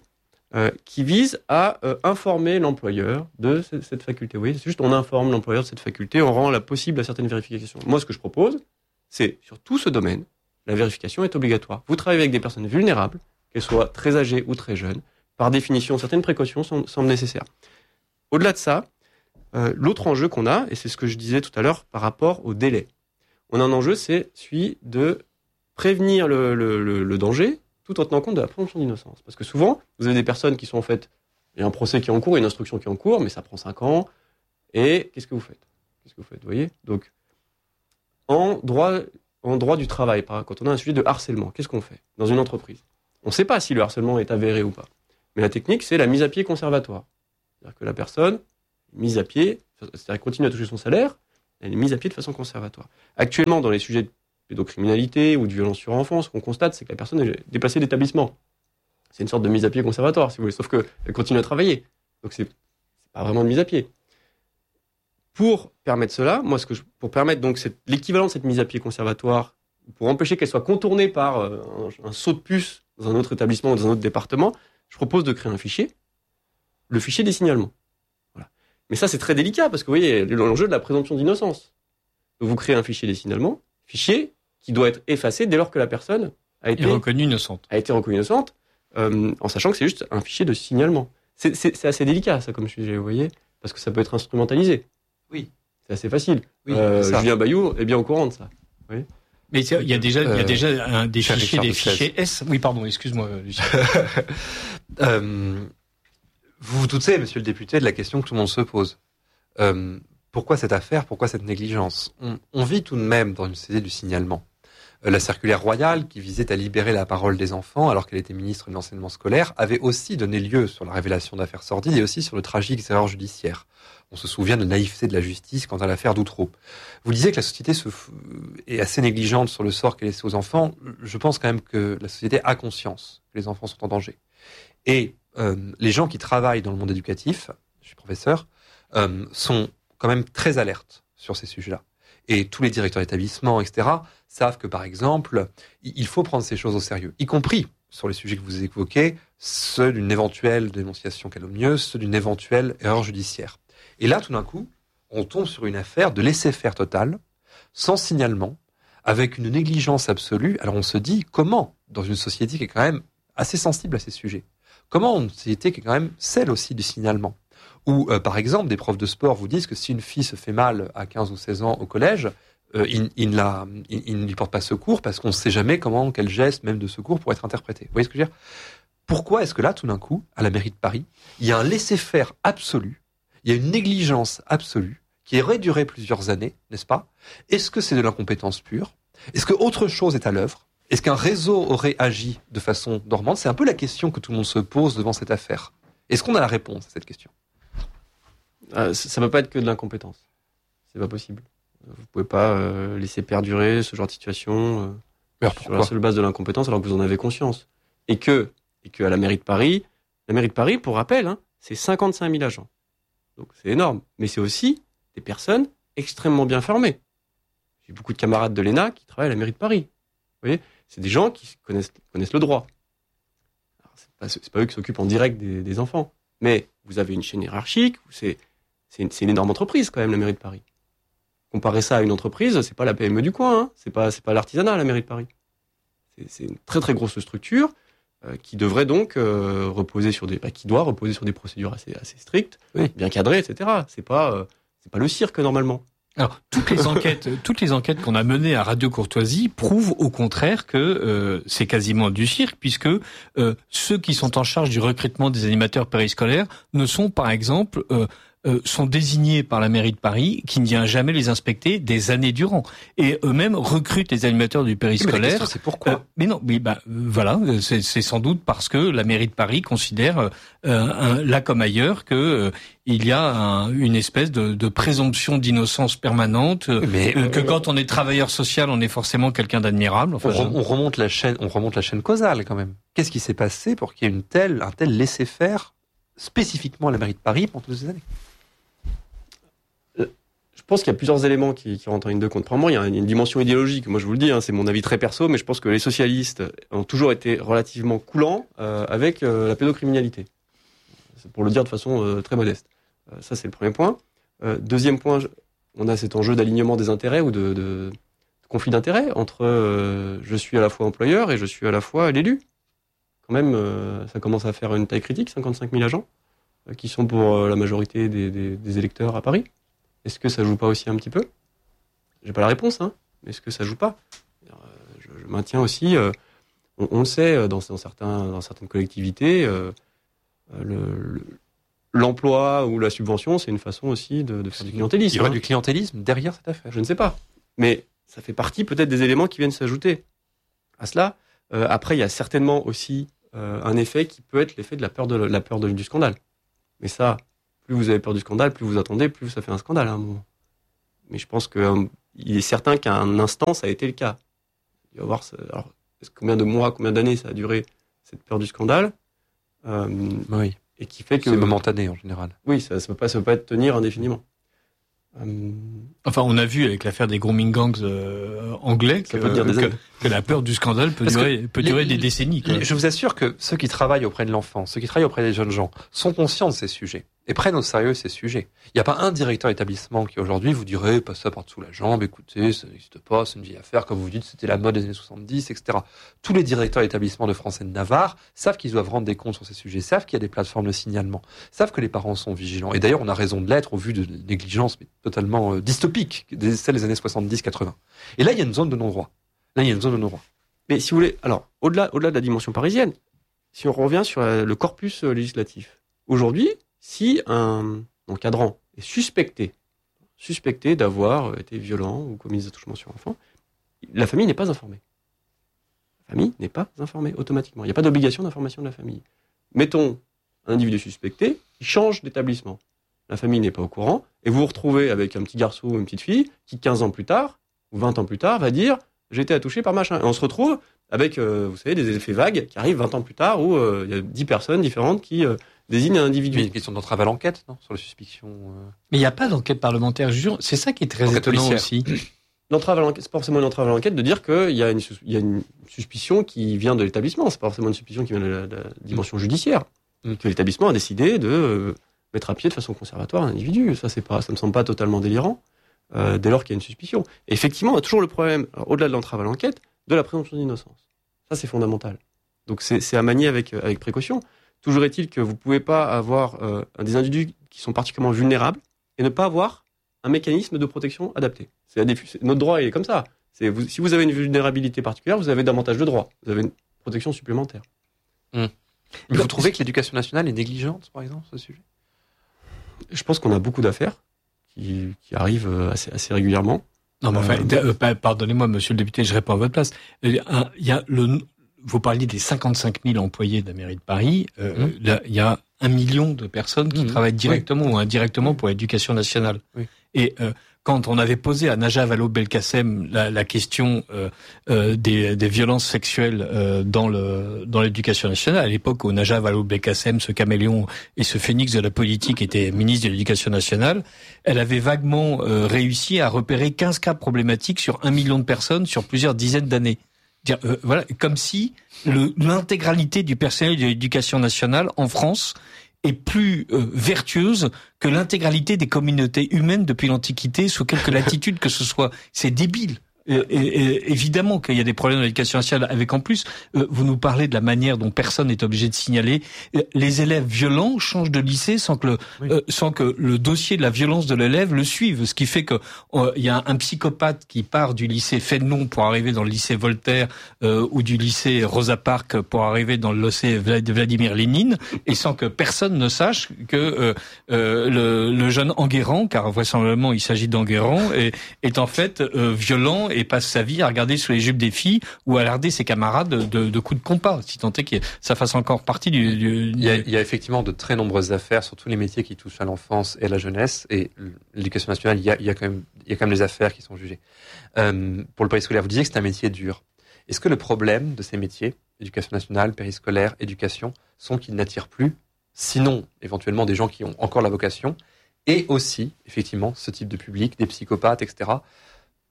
qui vise à informer l'employeur de cette faculté. Oui, c'est juste on informe l'employeur de cette faculté, on rend possible à certaines vérifications. Moi, ce que je propose, c'est sur tout ce domaine, la vérification est obligatoire. Vous travaillez avec des personnes vulnérables, qu'elles soient très âgées ou très jeunes. Par définition, certaines précautions semblent nécessaires. Au-delà de ça, l'autre enjeu qu'on a, et c'est ce que je disais tout à l'heure par rapport au délai, on a un enjeu, c'est celui de prévenir le danger tout en tenant compte de la présomption d'innocence. Parce que souvent, vous avez des personnes qui sont en fait, il y a un procès qui est en cours, une instruction qui est en cours, mais ça prend 5 ans, et qu'est-ce que vous faites ? Vous voyez ? Donc, en droit du travail, quand on a un sujet de harcèlement, qu'est-ce qu'on fait dans une entreprise ? On ne sait pas si le harcèlement est avéré ou pas. Mais la technique, c'est la mise à pied conservatoire. C'est-à-dire que la personne, mise à pied, c'est-à-dire qu'elle continue à toucher son salaire, elle est mise à pied de façon conservatoire. Actuellement, dans les sujets de pédocriminalité ou de violence sur enfant, ce qu'on constate, c'est que la personne est déplacée d'établissement. C'est une sorte de mise à pied conservatoire, si vous voulez, sauf qu'elle continue à travailler. Donc c'est pas vraiment une mise à pied. Pour permettre cela, pour permettre donc l'équivalent de cette mise à pied conservatoire, pour empêcher qu'elle soit contournée par un saut de puce dans un autre établissement ou dans un autre département, je propose de créer un fichier, le fichier des signalements. Voilà. Mais ça, c'est très délicat, parce que vous voyez, l'enjeu de la présomption d'innocence. Donc vous créez un fichier des signalements, fichier qui doit être effacé dès lors que la personne a été reconnue innocente. En sachant que c'est juste un fichier de signalement. C'est assez délicat, ça, comme sujet, vous voyez, parce que ça peut être instrumentalisé. Oui. C'est assez facile. Oui, Julien Bayou est bien au courant de ça. Oui. Mais il y a déjà des fichiers S. Oui, pardon, excuse-moi, Lucien. Vous vous doutez, monsieur le député, de la question que tout le monde se pose. Pourquoi cette affaire ? Pourquoi cette négligence ? On vit tout de même dans une société du signalement. La circulaire royale, qui visait à libérer la parole des enfants alors qu'elle était ministre de l'enseignement scolaire, avait aussi donné lieu sur la révélation d'affaires sordides et aussi sur de tragiques erreurs judiciaires. On se souvient de la naïveté de la justice quant à l'affaire d'Outreau. Vous disiez que la société est assez négligente sur le sort qu'elle laisse aux enfants. Je pense quand même que la société a conscience que les enfants sont en danger. Et les gens qui travaillent dans le monde éducatif, je suis professeur, sont quand même très alertes sur ces sujets-là. Et tous les directeurs d'établissement, etc., savent que, par exemple, il faut prendre ces choses au sérieux, y compris sur les sujets que vous évoquez, ceux d'une éventuelle dénonciation calomnieuse, ceux d'une éventuelle erreur judiciaire. Et là, tout d'un coup, on tombe sur une affaire de laisser-faire total, sans signalement, avec une négligence absolue. Alors on se dit, comment, dans une société qui est quand même assez sensible à ces sujets, comment une société qui est quand même celle aussi du signalement, où, par exemple, des profs de sport vous disent que si une fille se fait mal à 15 ou 16 ans au collège, ils ne lui portent pas secours parce qu'on ne sait jamais quel geste, même de secours, pourrait être interprété. Vous voyez ce que je veux dire ? Pourquoi est-ce que là, tout d'un coup, à la mairie de Paris, il y a un laisser-faire absolu, il y a une négligence absolue qui aurait duré plusieurs années, n'est-ce pas ? Est-ce que c'est de l'incompétence pure ? Est-ce qu'autre chose est à l'œuvre ? Est-ce qu'un réseau aurait agi de façon dormante ? C'est un peu la question que tout le monde se pose devant cette affaire. Est-ce qu'on a la réponse à cette question ? Ça ne peut pas être que de l'incompétence. C'est pas possible. Vous pouvez pas laisser perdurer ce genre de situation sur la seule base de l'incompétence alors que vous en avez conscience. Et que à la mairie de Paris, pour rappel, c'est 55 000 agents. Donc c'est énorme. Mais c'est aussi des personnes extrêmement bien formées. J'ai beaucoup de camarades de l'ENA qui travaillent à la mairie de Paris. Vous voyez, c'est des gens qui connaissent le droit. Alors, c'est pas eux qui s'occupent en direct des enfants. Mais vous avez une chaîne hiérarchique, c'est une énorme entreprise quand même, la mairie de Paris. Comparer ça à une entreprise, c'est pas la PME du coin, c'est pas l'artisanat, la mairie de Paris. C'est une très très grosse structure qui devrait donc reposer sur des procédures assez strictes, oui, bien cadrées, etc. C'est pas le cirque normalement. Alors, toutes les enquêtes qu'on a menées à Radio Courtoisie prouvent au contraire que c'est quasiment du cirque, puisque ceux qui sont en charge du recrutement des animateurs périscolaires ne sont, par exemple, sont désignés par la mairie de Paris, qui ne vient jamais les inspecter des années durant. Et eux-mêmes recrutent les animateurs du périscolaire. Mais la question, c'est pourquoi voilà, c'est sans doute parce que la mairie de Paris considère, là comme ailleurs, que il y a une espèce de présomption d'innocence permanente, que quand on est travailleur social, on est forcément quelqu'un d'admirable. Enfin, on remonte la chaîne causale quand même. Qu'est-ce qui s'est passé pour qu'il y ait un tel laisser-faire spécifiquement à la mairie de Paris pendant toutes ces années? Je pense qu'il y a plusieurs éléments qui rentrent en ligne de compte. Premièrement, il y a une dimension idéologique. Moi, je vous le dis, c'est mon avis très perso, mais je pense que les socialistes ont toujours été relativement coulants avec la pédocriminalité. C'est pour le dire de façon très modeste. Ça, c'est le premier point. Deuxième point, on a cet enjeu d'alignement des intérêts ou de conflit d'intérêts entre je suis à la fois employeur et je suis à la fois l'élu. Quand même, ça commence à faire une taille critique, 55 000 agents, qui sont pour la majorité des électeurs à Paris. Est-ce que ça joue pas aussi un petit peu ? J'ai pas la réponse, hein, mais est-ce que ça joue pas ? Je maintiens aussi, on le sait, dans certaines collectivités, l'emploi ou la subvention, c'est une façon aussi de faire du clientélisme. Il y aura du clientélisme derrière cette affaire. Je ne sais pas. Mais ça fait partie peut-être des éléments qui viennent s'ajouter à cela. Après, il y a certainement aussi un effet qui peut être l'effet de la peur du scandale. Mais ça, plus vous avez peur du scandale, plus vous attendez, plus ça fait un scandale à un moment. Mais je pense il est certain qu'à un instant, ça a été le cas. Il va y avoir alors, combien de mois, combien d'années ça a duré, cette peur du scandale oui. Et qui fait que... C'est momentané en général. Oui, ça ne peut pas tenir indéfiniment. Enfin, on a vu avec l'affaire des grooming gangs anglais que la peur du scandale peut durer des décennies. Quoi. Je vous assure que ceux qui travaillent auprès de l'enfant, ceux qui travaillent auprès des jeunes gens, sont conscients de ces sujets et prennent au sérieux ces sujets. Il n'y a pas un directeur d'établissement qui aujourd'hui vous dirait passe ça par-dessous la jambe, écoutez, ça n'existe pas, c'est une vieille affaire, comme vous dites, c'était la mode des années 70, etc. Tous les directeurs d'établissements de France et de Navarre savent qu'ils doivent rendre des comptes sur ces sujets, savent qu'il y a des plateformes de signalement, savent que les parents sont vigilants. Et d'ailleurs, on a raison de l'être au vu de négligences mais totalement dystopiques, celles des années 70-80. Et là, il y a une zone de non-droit. Mais si vous voulez, alors, au-delà de la dimension parisienne, si on revient sur le corpus législatif, aujourd'hui, si un encadrant est suspecté d'avoir été violent ou commis des attouchements sur enfant, la famille n'est pas informée. La famille n'est pas informée automatiquement. Il n'y a pas d'obligation d'information de la famille. Mettons un individu suspecté, il change d'établissement. La famille n'est pas au courant, et vous vous retrouvez avec un petit garçon ou une petite fille qui, 15 ans plus tard, ou 20 ans plus tard, va dire « j'ai été attouché par machin ». Et on se retrouve avec, vous savez, des effets vagues qui arrivent 20 ans plus tard, où il y a 10 personnes différentes qui désignent un individu. Il y a une question d'entrave à l'enquête, non, sur la suspicion. Mais il n'y a pas d'enquête parlementaire, je jure. C'est ça qui est très étonnant aussi. L'entrave à l'enquête, c'est pas forcément une entrave à l'enquête de dire qu'il y a une suspicion qui vient de l'établissement. C'est pas forcément une suspicion qui vient de la dimension judiciaire. Que l'établissement a décidé de mettre à pied de façon conservatoire un individu. Ça me semble pas totalement délirant, dès lors qu'il y a une suspicion. Et effectivement, on a toujours le problème, alors, au-delà de l'entrave à l'enquête, de la présomption d'innocence. Ça, c'est fondamental. Donc, c'est à manier avec précaution. Toujours est-il que vous pouvez pas avoir des individus qui sont particulièrement vulnérables et ne pas avoir un mécanisme de protection adapté. Notre droit est comme ça. Si vous avez une vulnérabilité particulière, vous avez davantage de droits. Vous avez une protection supplémentaire. Mais vous trouvez que l'éducation nationale est négligente, par exemple, sur ce sujet ? Je pense qu'on a beaucoup d'affaires qui arrivent assez régulièrement. Non, mais enfin, pardonnez-moi, monsieur le député, je réponds à votre place. Vous parliez des 55 000 employés de la mairie de Paris. Là, il y a 1 million de personnes qui travaillent directement ou indirectement pour l'éducation nationale. Oui. Et quand on avait posé à Najat Vallaud-Belkacem la question des violences sexuelles dans l'éducation nationale, à l'époque où Najat Vallaud-Belkacem, ce caméléon et ce phénix de la politique, était ministre de l'éducation nationale, elle avait vaguement réussi à repérer 15 cas problématiques sur 1 million de personnes sur plusieurs dizaines d'années. Voilà, comme si l'intégralité du personnel de l'éducation nationale en France est plus vertueuse que l'intégralité des communautés humaines depuis l'Antiquité, sous quelque latitude que ce soit. C'est débile. Et évidemment qu'il y a des problèmes dans l'éducation nationale, avec en plus, vous nous parlez de la manière dont personne n'est obligé de signaler. Les élèves violents changent de lycée sans que le dossier de la violence de l'élève le suive. Ce qui fait que il y a un psychopathe qui part du lycée Fénelon pour arriver dans le lycée Voltaire ou du lycée Rosa Parks pour arriver dans le lycée Vladimir Lénine, et sans que personne ne sache que le jeune Enguerrand, car vraisemblablement il s'agit d'Enguerrand, est en fait violent et passe sa vie à regarder sous les jupes des filles ou à larder ses camarades de coups de compas, si tant est que ça fasse encore partie du... Il y a effectivement de très nombreuses affaires sur tous les métiers qui touchent à l'enfance et à la jeunesse, et l'éducation nationale, il y a quand même des affaires qui sont jugées. Pour le périscolaire, vous disiez que c'est un métier dur. Est-ce que le problème de ces métiers, éducation nationale, périscolaire, éducation, sont qu'ils n'attirent plus, sinon éventuellement des gens qui ont encore la vocation, et aussi, effectivement, ce type de public, des psychopathes, etc.,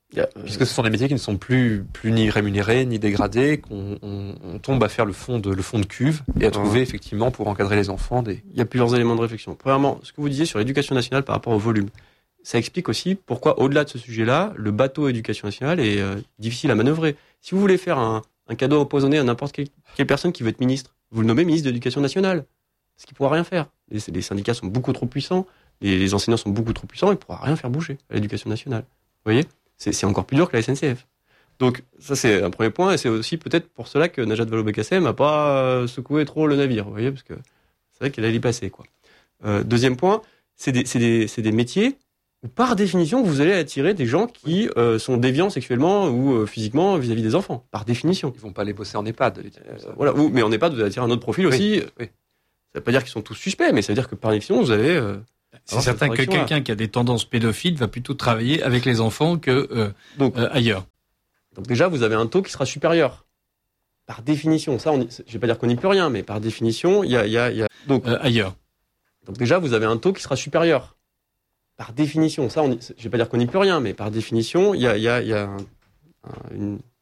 Puisque ce sont des métiers qui ne sont plus ni rémunérés, ni dégradés, qu'on tombe à faire le fond de cuve et à trouver effectivement pour encadrer les enfants des... Il y a plusieurs éléments de réflexion. Premièrement, ce que vous disiez sur l'éducation nationale par rapport au volume, ça explique aussi pourquoi, au-delà de ce sujet-là, le bateau éducation nationale est difficile à manœuvrer. Si vous voulez faire un cadeau empoisonné à n'importe quelle personne qui veut être ministre, vous le nommez ministre de l'Éducation nationale, ce qui ne pourra rien faire. Les syndicats sont beaucoup trop puissants, les enseignants sont beaucoup trop puissants, il ne pourra rien faire bouger à l'Éducation nationale. Vous voyez ? C'est encore plus dur que la SNCF. Donc ça c'est un premier point, et c'est aussi peut-être pour cela que Najat Vallaud-Belkacem n'a pas secoué trop le navire, vous voyez, parce que c'est vrai qu'elle allait y passer, quoi. Deuxième point, c'est des métiers où par définition vous allez attirer des gens qui sont déviants sexuellement ou physiquement vis-à-vis des enfants, par définition. Ils vont pas aller bosser en EHPAD. Voilà, mais en EHPAD vous allez attirer un autre profil aussi. Oui. Ça veut pas dire qu'ils sont tous suspects, mais ça veut dire que par définition vous allez... c'est certain que quelqu'un qui a des tendances pédophiles va plutôt travailler avec les enfants que ailleurs. Donc déjà, vous avez un taux qui sera supérieur. Par définition, ça, je vais pas dire qu'on n'y peut rien, mais par définition, il y a... Donc ailleurs. Donc déjà, vous avez un taux qui sera supérieur. Par définition, ça, je vais pas dire qu'on n'y peut rien, mais par définition, il y a une